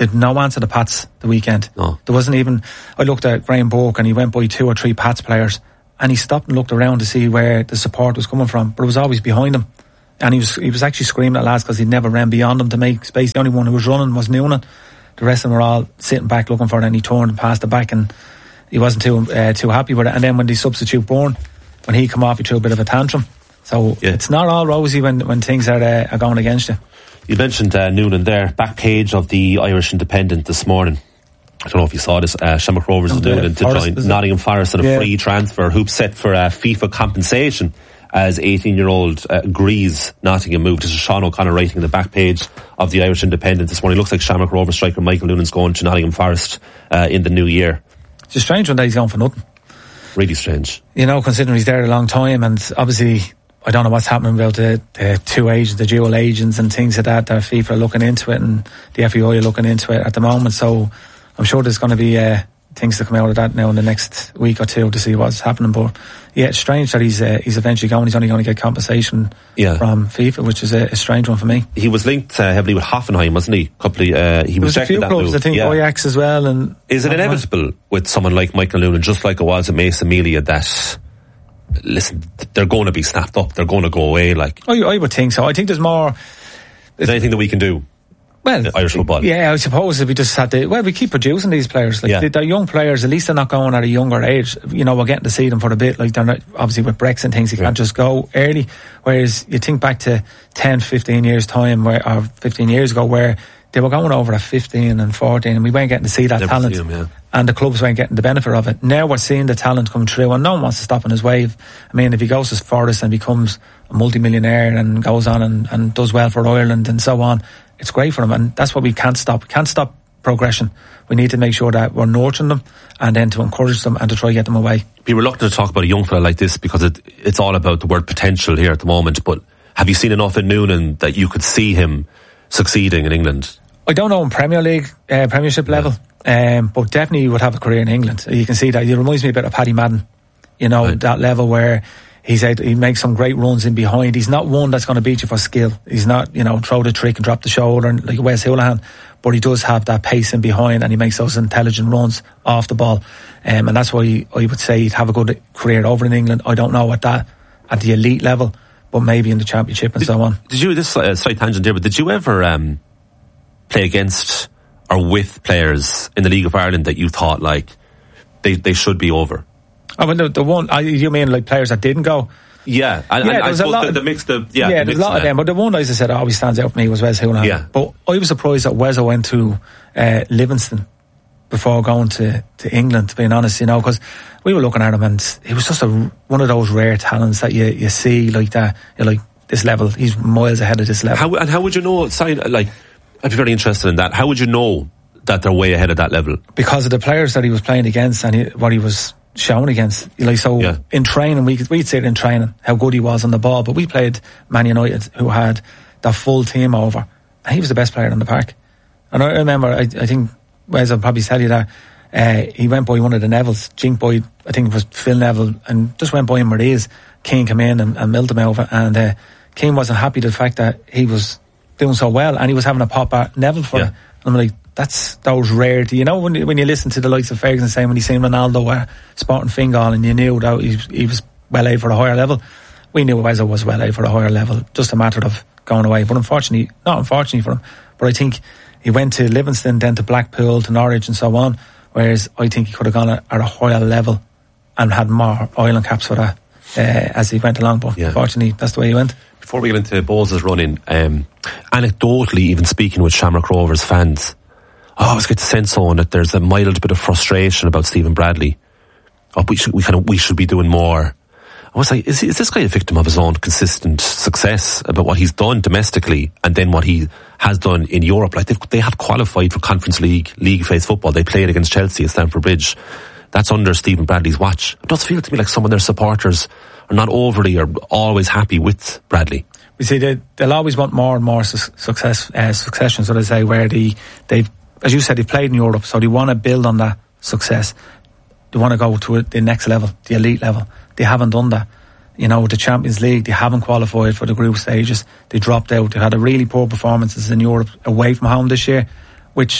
S5: They'd no answer to Pats the weekend.
S2: No.
S5: There wasn't even, I looked at Graham Burke and he went by two or three Pats players and he stopped and looked around to see where the support was coming from, but it was always behind him. And he was he was actually screaming at lads because he'd never ran beyond them to make space. The only one who was running was Noonan. The rest of them were all sitting back looking for it, and he turned and passed it back, and he wasn't too uh, too happy with it. And then when the substitute Bourne, when he come off, he threw a bit of a tantrum. So yeah. It's not all rosy when, when things are, uh, are going against you.
S2: You mentioned uh, Noonan there, back page of the Irish Independent this morning. I don't know if you saw this. Uh, Shamrock Rovers is Noonan to
S5: Forest,
S2: join Nottingham Forest on a
S5: yeah.
S2: free transfer. Hoops set for uh, FIFA compensation as eighteen-year-old uh, Grease Nottingham moved. This is Sean O'Connor writing in the back page of the Irish Independent this morning. It looks like Shamrock Rovers striker Michael Noonan's going to Nottingham Forest uh, in the new year.
S5: It's a strange one that he's going for nothing.
S2: Really strange.
S5: You know, considering he's there a long time, and obviously I don't know what's happening about the, the two agents, the dual agents and things like that. That FIFA are looking into it and the F A I are looking into it at the moment. So I'm sure there's going to be uh, things to come out of that now in the next week or two to see what's happening. But yeah, it's strange that he's uh, he's eventually going. He's only going to get compensation
S2: yeah.
S5: from FIFA, which is a, a strange one for me.
S2: He was linked uh, heavily with Hoffenheim, wasn't he? Couple of, uh, he
S5: there was a few
S2: that
S5: clubs,
S2: move.
S5: I think yeah. Ajax as well. And
S2: is it inevitable with someone like Michael Noonan, just like it was at Mace Amelia, that listen, they're going to be snapped up, they're going to go away? Like,
S5: I, I would think so. I think there's more.
S2: Is there anything that we can do?
S5: Well,
S2: Irish football.
S5: Yeah, I suppose if we just had to, well, we keep producing these players. Like
S2: yeah.
S5: they're young players, at least they're not going at a younger age. You know, we're getting to see them for a bit. Like they're not, obviously with Brexit and things, you yeah. can't just go early. Whereas you think back to ten, fifteen years time, where, or fifteen years ago, where they were going over at fifteen and fourteen, and we weren't getting to see that
S2: Never
S5: talent.
S2: See them, yeah.
S5: And the clubs weren't getting the benefit of it. Now we're seeing the talent come through, and no one wants to stop on his wave. I mean, if he goes to Forest and becomes a multi-millionaire and goes on and, and does well for Ireland and so on, it's great for him, and that's what we can't stop. We can't stop progression. We need to make sure that we're nurturing them and then to encourage them and to try to get them away.
S2: We were looking to talk about a young fella like this because it, it's all about the word potential here at the moment, but have you seen enough in Noonan that you could see him succeeding in England?
S5: I don't know in Premier League, uh, Premiership yeah. level, um, but definitely he would have a career in England. You can see that. He reminds me a bit of Paddy Madden, you know, right. that level where he's out, he makes some great runs in behind. He's not one that's going to beat you for skill. He's not, you know, throw the trick and drop the shoulder and like Wes Houlihan, but he does have that pace in behind and he makes those intelligent runs off the ball. Um, and that's why I would say he'd have a good career over in England. I don't know at that, at the elite level, but maybe in the Championship and
S2: did,
S5: so on.
S2: Did you, this uh, slight tangent here, but did you ever um, play against or with players in the League of Ireland that you thought like they, they should be over?
S5: Oh, well, the, the one, uh, you mean like players that didn't go?
S2: Yeah, and,
S5: yeah,
S2: and I suppose
S5: a lot
S2: the, the mix, the, yeah,
S5: yeah
S2: the
S5: there's
S2: mix
S5: a lot of them, but the one, as I said, always stands out for me was Wes Houlihan.
S2: Yeah.
S5: But I was surprised that Wes went to uh, Livingston before going to, to England, to being honest, you know, because we were looking at him and he was just a, one of those rare talents that you, you see like that, you're like, this level, he's miles ahead of this level.
S2: How, and how would you know, sorry, like, I'd be very interested in that. How would you know that they're way ahead of that level? Because
S5: of the players that he was playing against and he, what he was shown against. Like, so yeah. in training, we could, we'd say it in training, how good he was on the ball, but we played Man United, who had the full team over, and he was the best player on the park. And I remember, I, I think, Wes will probably tell you that, uh, he went by one of the Nevilles, Jink Boy, I think it was Phil Neville, and just went by him where he is. Keane came in and, and milled him over, and uh, Keane wasn't happy with the fact that he was doing so well, and he was having a pop at Neville for yeah. it. And I'm like, that's those rarity. You know, when you, when you listen to the likes of Ferguson saying when he's seen Ronaldo at Sporting Fingal and you knew that he, he was well able for a higher level, we knew Wes was well able for a higher level, just a matter of going away. But unfortunately, not unfortunately for him, but I think he went to Livingston, then to Blackpool, to Norwich and so on, whereas I think he could have gone at, at a higher level and had more Ireland caps for that uh, as he went along, but yeah. unfortunately that's the way he went.
S2: Before we get into Bowes' running, um, anecdotally, even speaking with Shamrock Rovers fans, I always get the sense on that there's a mild bit of frustration about Stephen Bradley. Oh, we should, we kind of, we should be doing more. I was like, is, is this guy a victim of his own consistent success about what he's done domestically and then what he has done in Europe? Like, they had qualified for Conference League, league phase football. They played against Chelsea at Stamford Bridge. That's under Stephen Bradley's watch. It does feel to me like some of their supporters are not overly or always happy with Bradley.
S5: We see they, they'll always want more and more su- success, uh, succession, so they say, where the, they've, as you said, they've played in Europe, so they want to build on that success. They want to go to the next level, the elite level. They haven't done that. You know, the Champions League, they haven't qualified for the group stages. They dropped out. They had a really poor performances in Europe away from home this year, which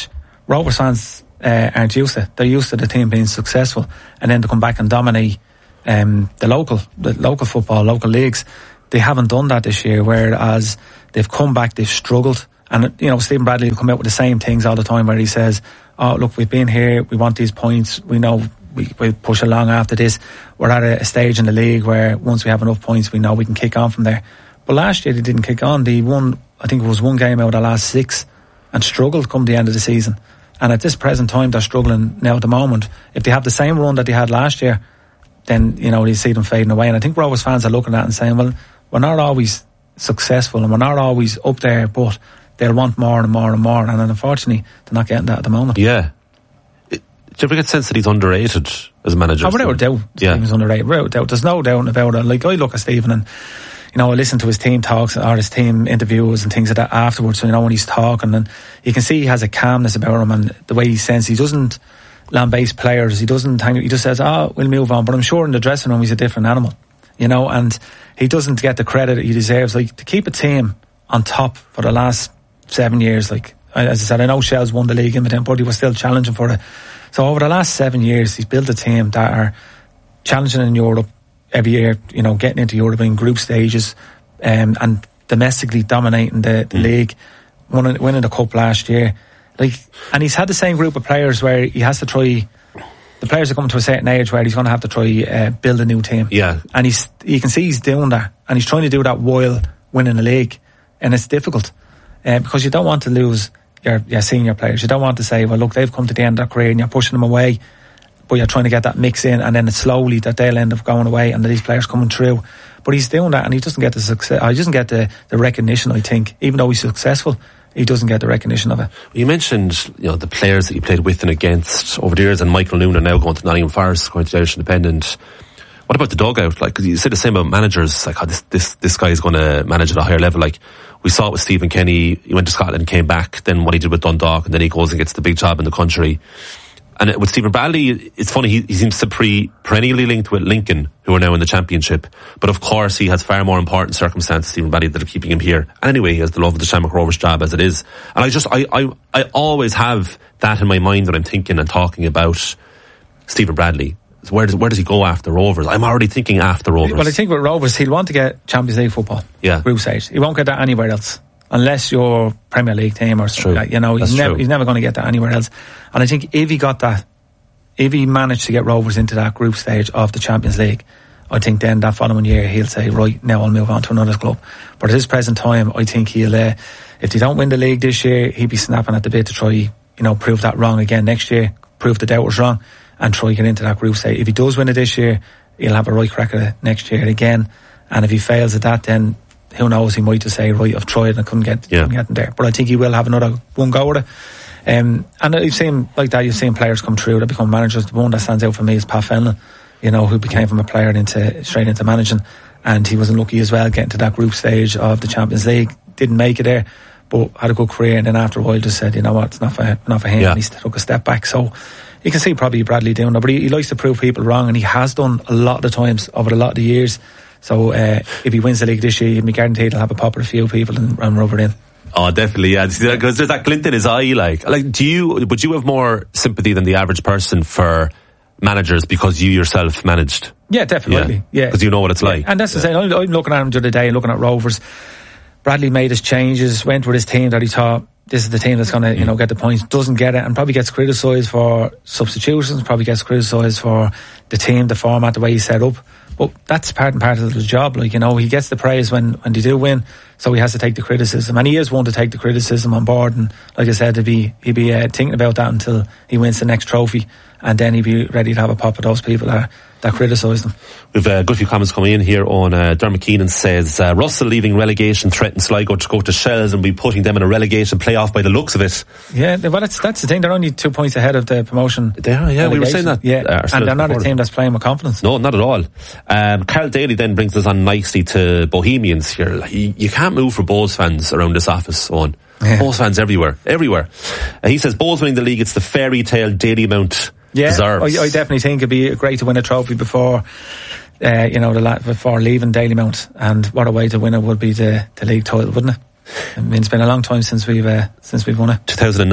S5: Rovers fans uh, aren't used to. They're used to the team being successful, and then to come back and dominate um, the local, the local football, local leagues. They haven't done that this year. Whereas they've come back, they've struggled, and you know Stephen Bradley will come out with the same things all the time, where he says, "Oh, look, we've been here. We want these points. We know we we push along after this. We're at a, a stage in the league where once we have enough points, we know we can kick on from there." But last year they didn't kick on. They won, I think it was one game out of the last six, and struggled come the end of the season. And at this present time, they're struggling now at the moment. If they have the same run that they had last year, then, you know, you see them fading away. And I think Rovers fans are looking at it and saying, well, we're not always successful and we're not always up there, but they'll want more and more and more. And unfortunately, they're not getting that at the moment.
S2: Yeah. It, do you ever get the sense that he's underrated as a manager?
S5: Oh, without doubt,
S2: yeah.
S5: Stephen's underrated. Without doubt. There's no doubt about it. Like, I look at Stephen and, you know, I listen to his team talks or his team interviews and things like that afterwards. So, you know, when he's talking, and you can see he has a calmness about him, and the way he sends, he doesn't lambaste players. He doesn't hang, he just says, oh, we'll move on. But I'm sure in the dressing room he's a different animal, you know, and he doesn't get the credit he deserves. Like, to keep a team on top for the last seven years, like, as I said, I know Shell's won the league in with him, but he was still challenging for it. So over the last seven years, he's built a team that are challenging in Europe every year, you know, getting into Europe in group stages, um, and domestically dominating the, the mm. league, winning, winning the cup last year. Like, and he's had the same group of players where he has to try. The players are coming to a certain age where he's going to have to try uh, build a new team.
S2: Yeah,
S5: and he's you can see he's doing that, and he's trying to do that while winning the league, and it's difficult uh, because you don't want to lose your, your senior players. You don't want to say, well, look, they've come to the end of their career, and you're pushing them away. But you're trying to get that mix in, and then it's slowly that they'll end up going away and these players coming through. But he's doing that, and he doesn't get the success. He doesn't get the, the recognition, I think. Even though he's successful, he doesn't get the recognition of it.
S2: You mentioned, you know, the players that you played with and against over the years, and Michael Noonan now going to Nottingham Forest, going to the Irish Independent. What about the dugout? Like, 'cause you said the same about managers. Like, oh, this this this guy is going to manage at a higher level. Like, we saw it with Stephen Kenny. He went to Scotland, came back. Then what he did with Dundalk, and then he goes and gets the big job in the country. And with Stephen Bradley, it's funny, he, he seems to pre perennially linked with Lincoln, who are now in the Championship. But of course, he has far more important circumstances, Stephen Bradley, that are keeping him here. And anyway, he has the love of the Shamrock Rovers job as it is. And I just, I, I, I always have that in my mind when I'm thinking and talking about Stephen Bradley. So where does, where does he go after Rovers? I'm already thinking after Rovers.
S5: Well, I think with Rovers, he'll want to get Champions League football.
S2: Yeah.
S5: Group stage. He won't get that anywhere else. Unless you're Premier League team or something like that. You know, he's never, he's never going to get that anywhere else. And I think if he got that, if he managed to get Rovers into that group stage of the Champions League, I think then that following year he'll say, right, now I'll move on to another club. But at this present time, I think he'll, uh, if they don't win the league this year, he'll be snapping at the bit to try, you know, prove that wrong again next year, prove the doubters wrong, and try to get into that group stage. If he does win it this year, he'll have a right crack at it next year again. And if he fails at that, then who knows, he might just say, right, I've tried and I couldn't get, yeah. couldn't get in there. But I think he will have another one go at it. Um, and you've seen, like that, you've seen players come through that become managers. The one that stands out for me is Pat Fenlon, you know, who became from a player into straight into managing. And he was unlucky as well, getting to that group stage of the Champions League. Didn't make it there, but had a good career. And then after a while just said, you know what, it's not for, not for him. Yeah. And he took a step back. So you can see probably Bradley doing that. But he, he likes to prove people wrong, and he has done a lot of the times over a lot of the years. So uh, if he wins the league this year, he'll be guaranteed he'll have a pop with a few people and, and rub it in.
S2: Oh, definitely, yeah. Because there's that glint in his eye. Like, like, do you? Would you have more sympathy than the average person for managers because you yourself managed?
S5: Yeah, definitely. Yeah, because
S2: yeah. you know what it's like.
S5: And that's
S2: yeah.
S5: the thing. I'm looking at him the other day, looking at Rovers. Bradley made his changes, went with his team that he thought this is the team that's going to, you know, get the points. Doesn't get it, and probably gets criticised for substitutions. Probably gets criticised for the team, the format, the way he's set up. But that's part and part of the job. Like, you know, he gets the praise when, when they do win, so he has to take the criticism, and he is one to take the criticism on board. And like I said, he'd be he'd be uh, thinking about that until he wins the next trophy, and then he'd be ready to have a pop at those people that that criticise them.
S2: We've uh, got a few comments coming in here on uh, Dermot Keenan says uh, Russell leaving relegation threatens Sligo to go to Shells and be putting them in a relegation playoff by the looks of it.
S5: Yeah, well, that's that's the thing. They're only two points ahead of the promotion.
S2: They are, yeah. Relegation. We were saying that.
S5: Yeah, uh, and they're not a team that's playing with confidence.
S2: No, not at all. Um, Carl Daly then brings us on nicely to Bohemians here. Like, you, you can't move for Bohs fans around this office, Owen. Yeah. Bohs fans everywhere, everywhere. Uh, he says Bohs winning the league, it's the fairy tale Daily Mount
S5: yeah,
S2: deserves.
S5: I, I definitely think it'd be great to win a trophy before, uh, you know, the, before leaving Dalymount. And what a way to win it would be the, the league title, wouldn't it? I mean, it's been a long time since we've uh, since we've won it.
S2: two thousand nine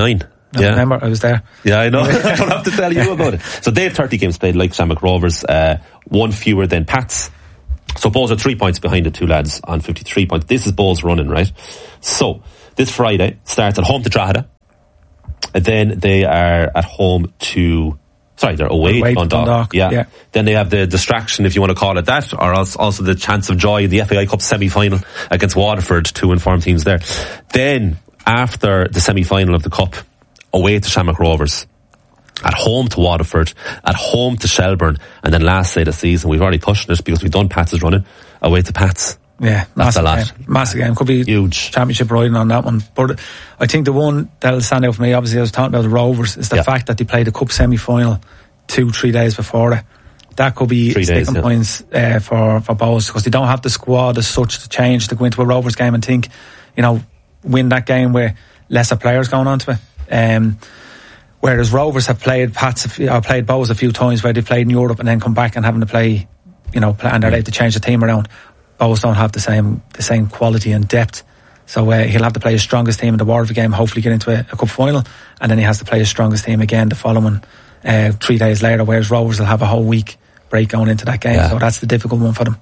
S5: I yeah. remember, I was there.
S2: Yeah, I know. I don't have to tell you about it. So they have thirty games played, like Shamrock Rovers, uh, one fewer than Pats. So Bohs are three points behind the two lads on fifty-three points. This is Bohs running, right? So this Friday starts at home to Drogheda. And then they are at home to... Sorry, they're away, away to Dundalk. Dundalk. Yeah. yeah. Then they have the distraction, if you want to call it that, or also the chance of joy in the F A I Cup semi-final against Waterford, two informed teams there. Then, after the semi-final of the Cup, away to Shamrock Rovers, at home to Waterford, at home to Shelbourne, and then last day of the season, we've already touched it because we've done Pats' running, away to Pats.
S5: Yeah,
S2: that's a lot.
S5: Game. Massive game. Could be
S2: huge
S5: championship riding on that one. But I think the one that'll stand out for me, obviously I was talking about the Rovers, is the yeah. fact that they played the Cup semi-final two, three days before it. That could be three sticking days, yeah. points uh, for, for Bohs, because they don't have the squad as such to change to go into a Rovers game and think, you know, win that game with lesser players going on to it. Um, whereas Rovers have played Pats, or played Bohs a few times where they played in Europe and then come back and having to play, you know, play, and they're able to change the team around. Bohs don't have the same the same quality and depth, so uh, he'll have to play his strongest team in the Waterford game, hopefully get into a, a cup final, and then he has to play his strongest team again the following uh, three days later, whereas Rovers will have a whole week break going into that game. Yeah. So that's the difficult one for them.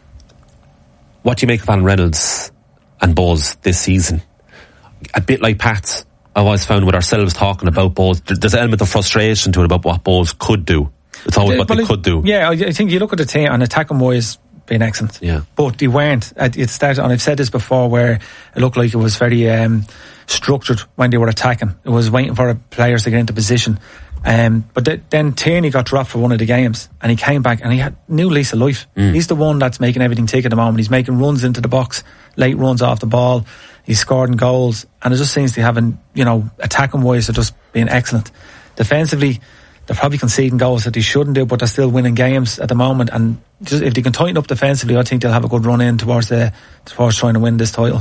S2: What do you make of Alan Reynolds and Bohs this season? A bit like Pats, I've always found with ourselves talking about Bohs, there's an element of frustration to it about what Bohs could do. It's always what but they it, could do.
S5: Yeah, I think you look at the team and attacking wise, been excellent.
S2: Yeah.
S5: But they weren't. It started, and I've said this before, where it looked like it was very um, structured when they were attacking. It was waiting for players to get into position. Um, but th- then Tierney got dropped for one of the games, and he came back and he had new lease of life. Mm. He's the one that's making everything tick at the moment. He's making runs into the box, late runs off the ball. He's scoring goals, and it just seems to be having, you know, attacking wise, they're just being excellent. Defensively, they're probably conceding goals that they shouldn't do, but they're still winning games at the moment. And just if they can tighten up defensively, I think they'll have a good run in towards the towards trying to win this title.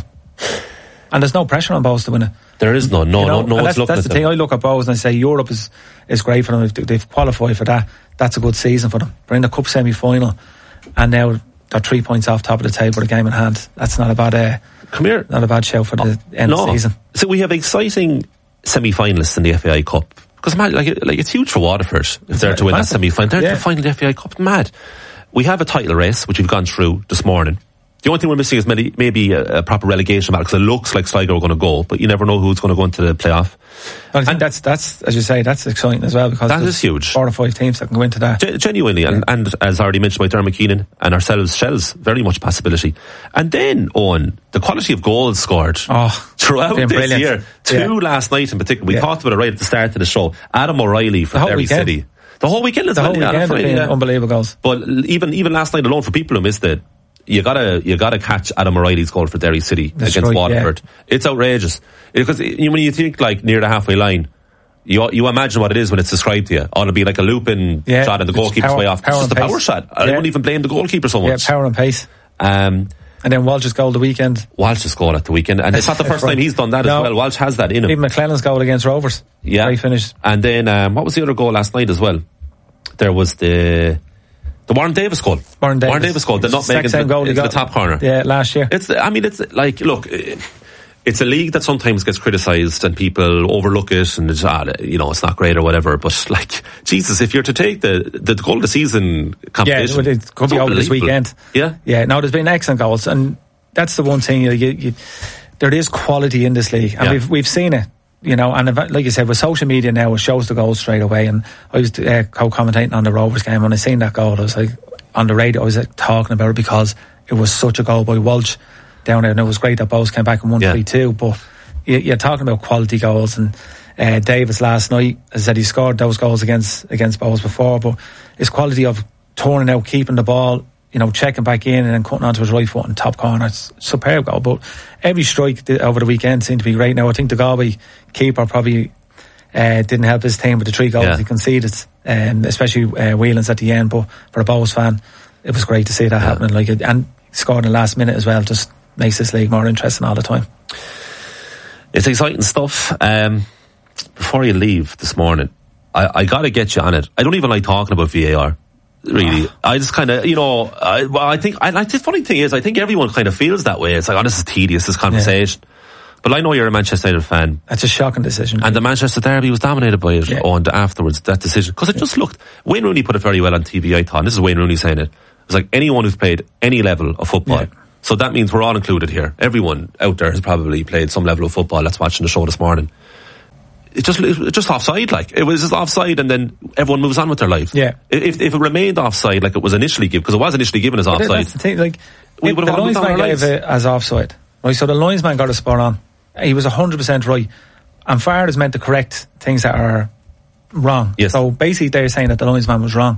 S5: And there's no pressure on Bohs to win it.
S2: There is no, no, you know, no, no.
S5: That's, that's the thing. I look at Bohs and I say Europe is is great for them. If they've qualified for that, that's a good season for them. They're in the cup semi final, and now they're three points off top of the table with a game in hand. That's not a bad. Uh,
S2: Come here,
S5: not a bad show for the oh, end no. of the season.
S2: So we have exciting semi-finalists in the F A I Cup. Because like, like it's huge for Waterford if it's they're to win massive. that semi-final. They're yeah. the final of the F A I Cup. Mad. We have a title race which we've gone through this morning. The only thing we're missing is maybe, maybe a, a proper relegation battle, because it looks like Sligo are going to go, but you never know who's going to go into the playoff.
S5: But I think and that's that's as you say, that's exciting as well, because
S2: that is huge.
S5: Four or five teams that can go into that.
S2: Gen- genuinely, yeah. and, and as already mentioned by Dermot Keenan and ourselves, Shells, very much a possibility. And then, Owen, the quality of goals scored
S5: oh,
S2: throughout this
S5: brilliant. year.
S2: Two
S5: yeah.
S2: last night in particular. We yeah. talked about it right at the start of the show. Adam O'Reilly for
S5: the
S2: Derry City. The whole weekend is
S5: the whole weekend Friday, yeah. unbelievable goals.
S2: But even even last night alone, for people who missed it, you gotta you gotta catch Adam O'Reilly's goal for Derry City That's against right, Waterford. Yeah. It's outrageous, because when you think like near the halfway line, you you imagine what it is when it's described to you. Oh, it'll be like a looping yeah, shot and the goalkeeper's power, way off. It's just a power shot. I yeah. wouldn't even blame the goalkeeper so much.
S5: Yeah, power and pace.
S2: Um,
S5: and then Walsh's goal the weekend.
S2: Walsh's goal at the weekend, and it's not the first time he's done that no, as well. Walsh has that in him.
S5: Even McClellan's goal against Rovers.
S2: Yeah,
S5: he finished.
S2: And then um, what was the other goal last night as well? There was the. The Warren Davis goal.
S5: Warren Davis,
S2: Warren Davis goal. They're not making the, goal into the top corner.
S5: Yeah, last year.
S2: It's. I mean, it's like, look, it's a league that sometimes gets criticised and people overlook it, and it's, ah, you know, it's not great or whatever. But like, Jesus, if you're to take the the goal of the season competition,
S5: yeah, it could be over this weekend.
S2: Yeah,
S5: yeah. No, there's been excellent goals, and that's the one thing. You, you, you, there is quality in this league, and yeah. we've we've seen it. You know, and like you said, with social media now, it shows the goals straight away. And I was uh, co-commentating on the Rovers game, and I seen that goal. I was like, on the radio, I was like, talking about it because it was such a goal by Walsh down there, and it was great that Bohs came back and won three yeah. two. But you, you're talking about quality goals, and uh, Davis last night, as I said, he scored those goals against against Bohs before, but his quality of turning out, keeping the ball, you know, checking back in and then cutting onto his right foot in top corner. It's superb goal. But every strike over the weekend seemed to be great. Now, I think the Galway keeper probably uh, didn't help his team with the three goals yeah. he conceded, um, especially uh, Whelan's at the end. But for a Bohs fan, it was great to see that yeah. happening. Like, and scoring in the last minute as well just makes this league more interesting all the time.
S2: It's exciting stuff. Um, before you leave this morning, I, I got to get you on it. I don't even like talking about V A R. Really, I just kind of, you know, I, well, I think, I like the funny thing is, I think everyone kind of feels that way. It's like, oh, this is tedious, this conversation. Yeah. But I know you're a Manchester United fan.
S5: That's a shocking decision.
S2: And the Manchester derby was dominated by it.
S5: Yeah.
S2: And afterwards, that decision. Because it just looked... Wayne Rooney put it very well on T V, I thought. And this is Wayne Rooney saying it. It was like anyone who's played any level of football.
S5: Yeah.
S2: So that means we're all included here. Everyone out there has probably played some level of football that's watching the show this morning. It just, it was just offside, like. It was just offside and then everyone moves on with their lives.
S5: Yeah.
S2: If, if it remained offside like it was initially given, because it was initially given as offside.
S5: That's the thing, like,
S2: we
S5: if
S2: would
S5: the
S2: have all moved on
S5: linesman
S2: our
S5: gave
S2: lives.
S5: it as offside, right, so the linesman got a spot on. He was one hundred percent right. And V A R is meant to correct things that are wrong.
S2: Yes.
S5: So basically they're saying that the linesman was wrong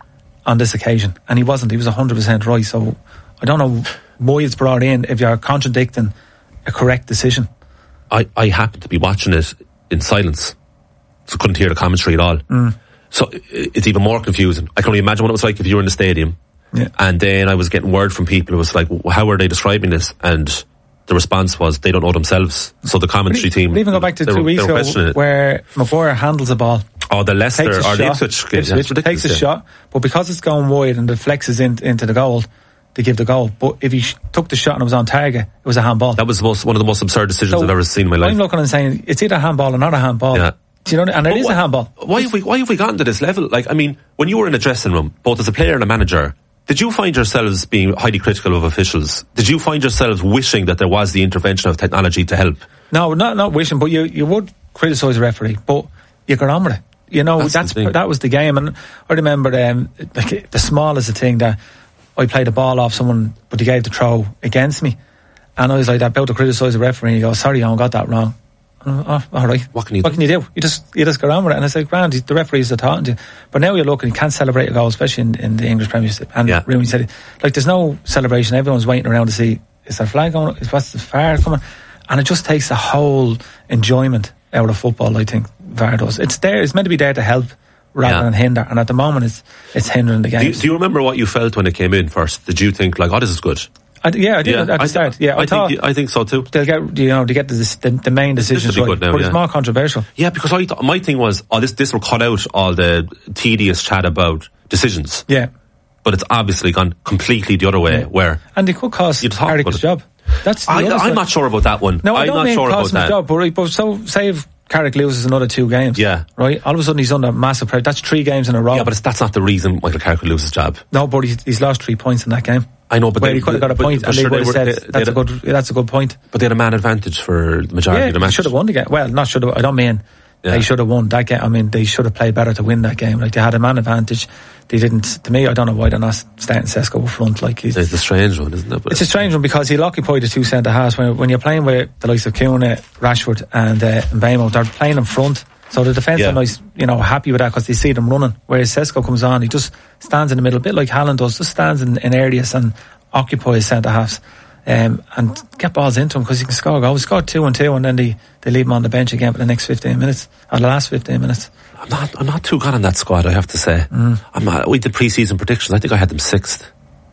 S5: on this occasion. And he wasn't. He was one hundred percent right. So I don't know why it's brought in if you're contradicting a correct decision.
S2: I, I happened to be watching it in silence. So couldn't hear the commentary at all.
S5: Mm.
S2: So it's even more confusing. I can only imagine what it was like if you were in the stadium.
S5: Yeah.
S2: And then I was getting word from people. It was like, how are they describing this? And the response was, they don't know themselves. So the commentary
S5: But
S2: team...
S5: But even go back to
S2: they
S5: two
S2: were,
S5: weeks
S2: they were
S5: ago
S2: questioning it.
S5: where Maguire handles a ball.
S2: Oh, the Leicester
S5: Takes a
S2: or the
S5: shot,
S2: Ipswich game.
S5: Ipswich
S2: That's ridiculous.
S5: takes a
S2: yeah.
S5: shot, but because it's going wide and deflects in, into the goal, they give the goal. But if he sh- took the shot and it was on target, it was a handball.
S2: That was the most, one of the most absurd decisions
S5: So
S2: I've ever seen in my life.
S5: I'm looking and saying it's either a handball or not a handball.
S2: Yeah.
S5: Do you know? And it
S2: But
S5: is
S2: why,
S5: a handball.
S2: Why have we why have we gotten to this level? Like, I mean, when you were in a dressing room, both as a player and a manager, did you find yourselves being highly critical of officials? Did you find yourselves wishing that there was the intervention of technology to help?
S5: No, not not wishing, but you you would criticise the referee, but you got on with it. You know,
S2: That's
S5: that's,
S2: the thing.
S5: that was the game. And I remember um, like the smallest thing that I played a ball off someone, but he gave the throw against me, and I was like about to criticise the referee. And he goes, "Sorry, I got that wrong." And I'm, oh, all right.
S2: What can you
S5: what
S2: do?
S5: can you do? You just you just go on with it. And I said, "Grand, the referees are talking to you." But now you're looking, you can't celebrate a goal, especially in, in the English Premiership. And
S2: Yeah.
S5: Rooney said, like, there's no celebration. Everyone's waiting around to see is there a flag going? Is what's the V A R coming? And it just takes the whole enjoyment out of football. I think V A R does. It's there. It's meant to be there to help rather
S2: Yeah.
S5: than hinder. And at the moment, it's it's hindering the game.
S2: Do you, do you remember what you felt when it came in first? Did you think like, oh, this is good?
S5: I, yeah, I did
S2: Yeah,
S5: at the
S2: I,
S5: start. Yeah, I,
S2: I
S5: thought
S2: think I think so too.
S5: they'll get you know to get the the, the main decisions
S2: be
S5: right,
S2: good now,
S5: but
S2: yeah.
S5: it's more controversial.
S2: Yeah, because I thought, my thing was, oh, this this will cut out all the tedious chat about decisions.
S5: Yeah,
S2: But it's obviously gone completely the other way.
S5: Yeah.
S2: Where
S5: and they could cost
S2: You talk
S5: Carrick
S2: about
S5: his
S2: it.
S5: job. That's the
S2: I,
S5: other
S2: I'm
S5: side.
S2: not sure about that one.
S5: No, I
S2: I'm
S5: don't
S2: not
S5: mean
S2: sure about
S5: cost him his
S2: that.
S5: job, but, right, but so say if Carrick loses another two games,
S2: Yeah.
S5: right. All of a sudden he's under massive pressure. That's three games in a row.
S2: Yeah, but it's, that's not the reason Michael Carrick could lose his job.
S5: no, but he's, he's lost three points in that game.
S2: I know, but
S5: Where
S2: they,
S5: he could have got a
S2: but-
S5: point,
S2: but
S5: and
S2: sure
S5: they would have
S2: were-
S5: said
S2: they-
S5: that's
S2: they
S5: a good that's a good point.
S2: But they had a man advantage for the majority
S5: Yeah,
S2: of the
S5: they
S2: match.
S5: should have won the game. Well, not should have. I don't mean
S2: Yeah.
S5: they should have won that game. I mean they should have played better to win that game. Like they had a man advantage. They didn't. To me, I don't know why they're not starting Sesko up front. Like he's,
S2: It's a strange one, isn't it? But
S5: it's a strange one because he'll occupy the two centre halves when when you're playing with the likes of Kuna, Rashford, and uh, Mbemo. They're playing in front, so the defence
S2: Yeah.
S5: are nice, you know, happy with that because they see them running. Whereas Sesko comes on, he just stands in the middle, a bit like Haaland does, just stands in, in areas and occupies centre halves. Um, and get balls into him because he can score goals. He scored two and two, and then they, they leave him on the bench again for the next fifteen minutes, or the last fifteen minutes.
S2: I'm not, I'm not too good on that squad, I have to say.
S5: Mm.
S2: I'm not, we did pre-season predictions. I think I had them sixth.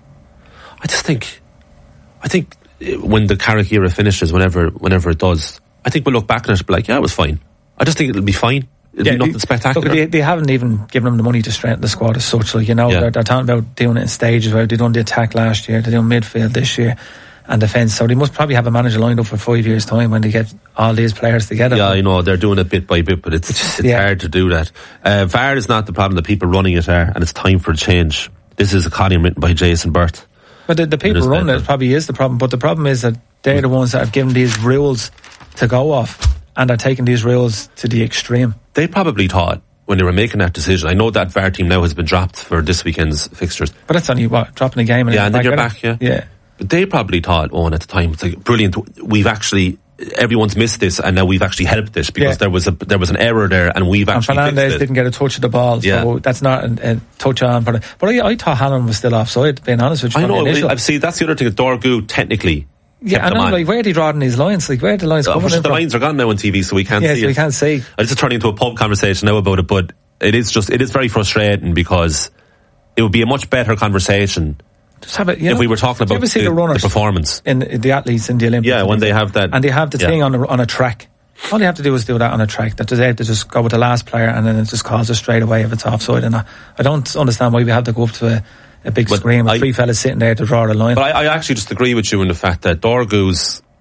S2: I just think, I think eh, when the Carrick era finishes, whenever, whenever it does, I think we'll look back on it and be like, yeah, it was fine. I just think it'll be fine. It'll be nothing
S5: they-
S2: spectacular.
S5: Look, they, they haven't even given them the money to strengthen the squad as such. Like you know,
S2: Yeah.
S5: they're, they're talking about doing it in stages. Where they done the attack last year, they done midfield this year, and defence. So they must probably have a manager lined up for five years' time when they get all these players together.
S2: Yeah, I know, they're doing it bit by bit, but it's it's,
S5: yeah.
S2: hard to do that. Uh, V A R is not the problem, the people running it are, and it's time for a change. This is a column written by Jason Burt.
S5: But the, the
S2: It
S5: people
S2: is
S5: running
S2: better.
S5: it probably is the problem. But the problem is that they're the ones that have given these rules to go off, and are taking these rules to the extreme.
S2: They probably thought, when they were making that decision, I know that V A R team now has been dropped for this weekend's fixtures.
S5: But that's only what dropping a game and
S2: Yeah, and then you're
S5: back,
S2: back, yeah.
S5: yeah.
S2: But they probably thought, oh, and at the time, it's like, brilliant, we've actually, everyone's missed this, and now we've actually helped this, because
S5: Yeah.
S2: there was a there was an error there, and we've
S5: And
S2: actually
S5: Fernandez
S2: fixed it.
S5: didn't get a touch of the ball, so
S2: Yeah.
S5: that's not a, a touch on for the. But I, I thought Haaland was still offside, being honest with you.
S2: I
S5: from the
S2: know,
S5: initial.
S2: I've seen, that's the other thing, Dorgu technically
S5: Yeah,
S2: kept
S5: and
S2: them
S5: I'm
S2: on.
S5: like, where are they drawing these lines? Like, where are the lines
S2: Uh,
S5: coming
S2: which
S5: in
S2: the
S5: from?
S2: lines are gone now on T V, so we can't
S5: Yeah,
S2: see
S5: so
S2: it.
S5: we can't see.
S2: Uh, This is turning into a pub conversation now about it, but it is just, it is very frustrating, because it would be a much better conversation
S5: Just have it. You
S2: if
S5: know,
S2: we were talking
S5: do you
S2: about
S5: ever see
S2: the,
S5: the runners
S2: the performance.
S5: in the, the athletes in the Olympics?
S2: Yeah, when they have that.
S5: and they have the
S2: yeah.
S5: thing on a, on a track. All they have to do is do that on a track. That they have to just go with the last player, and then it just calls it straight away if it's offside. And I, I don't understand why we have to go up to a, a big
S2: But
S5: screen with
S2: I-
S5: three fellas sitting there to draw the line.
S2: But I, I actually just agree with you in the fact that Dorgu's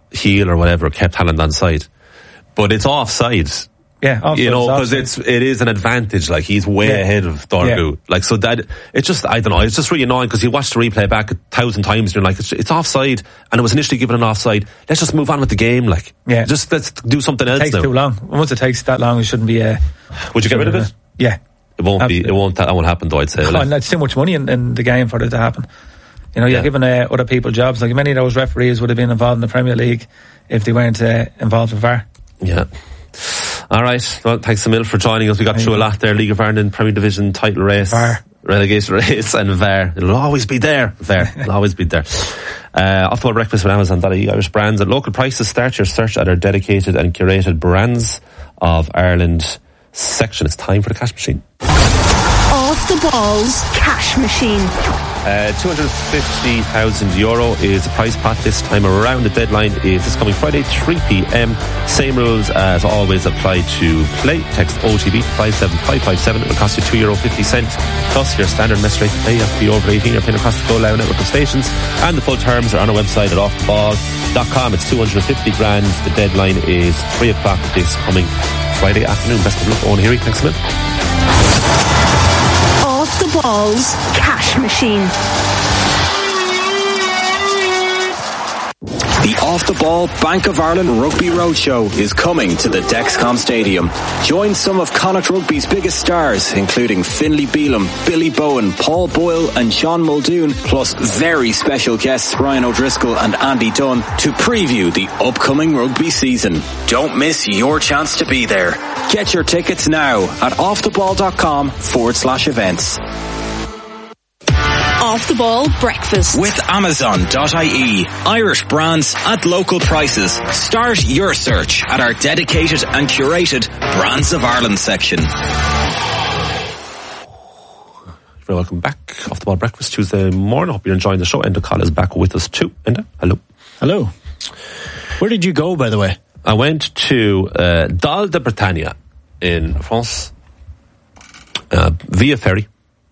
S2: heel or whatever kept Haaland on side. But it's offside.
S5: Yeah, offside,
S2: you know, because
S5: offside.
S2: it's it is an advantage. Like he's way
S5: Yeah.
S2: ahead of Dorgu.
S5: Yeah.
S2: Like so that it's just I don't know. It's just really annoying because you watch the replay back a thousand times and you're like, it's, it's offside, and it was initially given an offside. Let's just move on with the game. Like,
S5: Yeah.
S2: just let's do something
S5: It
S2: else
S5: takes
S2: now.
S5: too long. Once it takes that long, it shouldn't be. Uh,
S2: Would you get rid of it?
S5: Yeah.
S2: It won't
S5: Absolutely.
S2: be. It won't. That won't happen though. I'd say.
S5: Oh,
S2: like.
S5: and it's too much money in, in the game for it to happen. You know, you're
S2: Yeah.
S5: giving uh, other people jobs. Like many of those referees would have been involved in the Premier League if they weren't uh, involved with V A R.
S2: Yeah. All right. Well, thanks a mil for joining us. We got
S5: Thank
S2: through a
S5: you.
S2: lot there. League of Ireland, Premier Division title race,
S5: V A R.
S2: relegation race, and V A R. It'll always be there. V A R. It'll always be there. Uh, Off the Ball Breakfast with Amazon dot I E, Irish brands at local prices. Start your search at our dedicated and curated Brands of Ireland section. It's time for the cash machine.
S6: Off the Balls Cash Machine.
S2: Uh, two hundred fifty thousand euro is the prize pot this time around. The deadline is this coming Friday, three p.m. Same rules as always apply to play. Text O T B five seven five five seven. It will cost you two euro fifty plus your standard message rate to pay. You have to be over eighteen. You're paying across the Go Loud network of stations. And the full terms are on our website at off the ball dot com. It's two hundred fifty grand. The deadline is three o'clock this coming Friday afternoon. Best of luck, Owen Heary. Thanks a minute.
S6: Off the Balls Cash Machine.
S7: The Off the Ball Bank of Ireland Rugby Roadshow is coming to the Dexcom Stadium. Join some of Connacht Rugby's biggest stars, including Finlay Bealham, Billy Bowen, Paul Boyle and Sean Muldoon, plus very special guests Ryan O'Driscoll and Andy Dunn to preview the upcoming rugby season. Don't miss your chance to be there. Get your tickets now at offtheball.com forward slash events.
S6: Off the Ball Breakfast.
S7: With Amazon dot I E, Irish brands at local prices. Start your search at our dedicated and curated Brands of Ireland section.
S2: Very welcome back. Off the Ball Breakfast Tuesday morning. Hope you're enjoying the show. Enda Kyle is back with us too. Enda, hello.
S3: Hello. Where did you go, by the way?
S2: I went to uh, Dal de Bretagne in France uh, via ferry.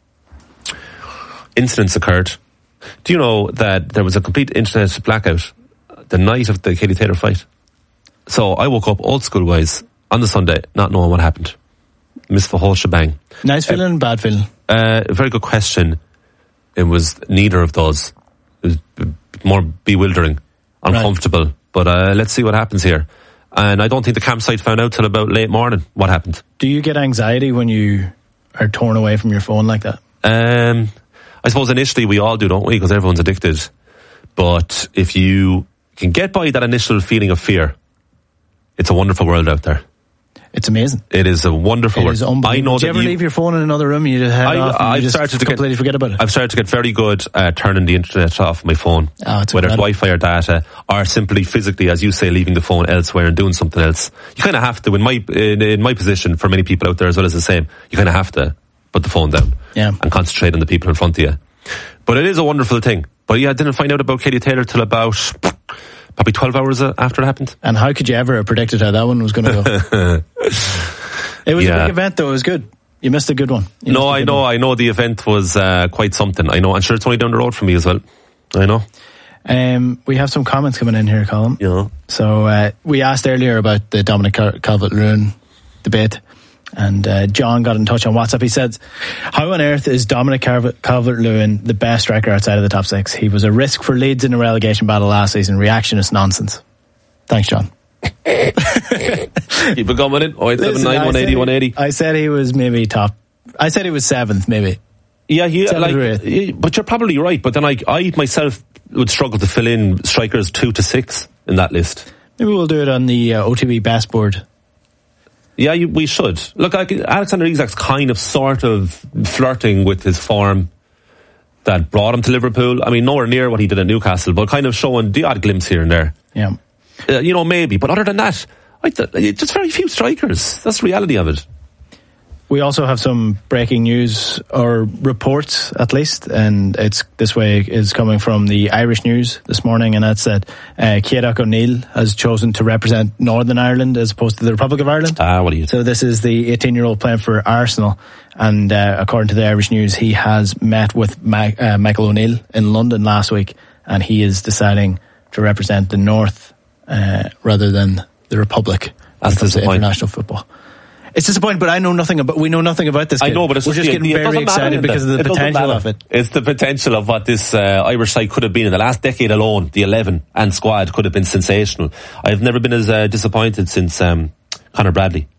S2: Incidents occurred. Do you know that there was a complete internet blackout the night of the Katie Taylor fight? So I woke up old school wise on the Sunday, not knowing what happened. Missed the whole shebang.
S3: Nice feeling, uh, bad feeling?
S2: Uh, a very good question. It was neither of those. It was b- more bewildering, uncomfortable. Right. But uh, let's see what happens here. And I don't think the campsite found out till about late morning what happened.
S3: Do you get anxiety when you are torn away from your phone like that?
S2: Um... I suppose initially we all do, don't we? Because everyone's addicted. But if you can get by that initial feeling of fear, it's a wonderful world out there.
S3: It's amazing.
S2: It is a wonderful
S3: it
S2: world.
S3: Is unbelievable.
S2: I know
S3: Did you
S2: that
S3: ever
S2: you,
S3: leave your phone in another room and you just head
S2: I,
S3: off and
S2: I've
S3: you just
S2: started to
S3: completely
S2: get,
S3: forget about it?
S2: I've started to get very good at turning the internet off my phone.
S3: Oh, it's
S2: whether
S3: incredible.
S2: it's Wi-Fi or data, or simply physically, as you say, leaving the phone elsewhere and doing something else. You kind of have to, in my, in, in my position, for many people out there as well as the same, you kind of have to put the phone down
S3: yeah.
S2: and concentrate on the people in front of you. But it is a wonderful thing. But yeah, I didn't find out about Katie Taylor till about probably twelve hours after it happened.
S3: And how could you ever have predicted how that one was going to go? It was
S2: yeah.
S3: a big event, though. It was good. You missed a good one. You
S2: no, I know. One. I know the event was uh, quite something. I know. I'm sure it's only down the road from me as well. I know.
S3: Um, we have some comments coming in here, Colin.
S2: Yeah.
S3: So uh, we asked earlier about the Dominic Cal- Calvert-Lewin debate. And uh, John got in touch on WhatsApp. He said, how on earth is Dominic Cal- Calvert-Lewin the best striker outside of the top six? He was a risk for Leeds in a relegation battle last season. Reactionist nonsense. Thanks, John.
S2: Keep it coming in. oh eight seven nine, one eight zero, one eight zero.
S3: I said he was maybe top. I said he was seventh, maybe.
S2: Yeah, he,
S3: Seventh
S2: like, but you're probably right. But then I, I myself would struggle to fill in strikers two to six in that list.
S3: Maybe we'll do it on the uh, O T B best board.
S2: Yeah, you, we should. Look, like, Alexander Isak's kind of sort of flirting with his form that brought him to Liverpool. I mean, nowhere near what he did at Newcastle, but kind of showing the odd glimpse here and there.
S3: Yeah.
S2: Uh, you know, maybe. But other than that, I th- just very few strikers. That's the reality of it.
S3: We also have some breaking news, or reports at least, and it's this way is coming from the Irish News this morning, and that's that uh, Ciadach O'Neill has chosen to represent Northern Ireland as opposed to the Republic of Ireland.
S2: Ah, what are you?
S3: So this is the eighteen-year-old playing for Arsenal, and uh, according to the Irish News, he has met with Ma- uh, Michael O'Neill in London last week, and he is deciding to represent the North uh, rather than the Republic.
S2: That's
S3: when it comes to
S2: disappointing.
S3: international football. It's disappointing, but I know nothing about. We know nothing about this. Kid.
S2: I know, but it's
S3: we're just
S2: the
S3: getting
S2: idea. It
S3: very
S2: doesn't matter,
S3: excited because of the
S2: it doesn't
S3: potential
S2: matter.
S3: of it.
S2: It's the potential of what this uh, Irish side could have been in the last decade alone. The eleven and squad could have been sensational. I've never been as uh, disappointed since um, Conor Bradley.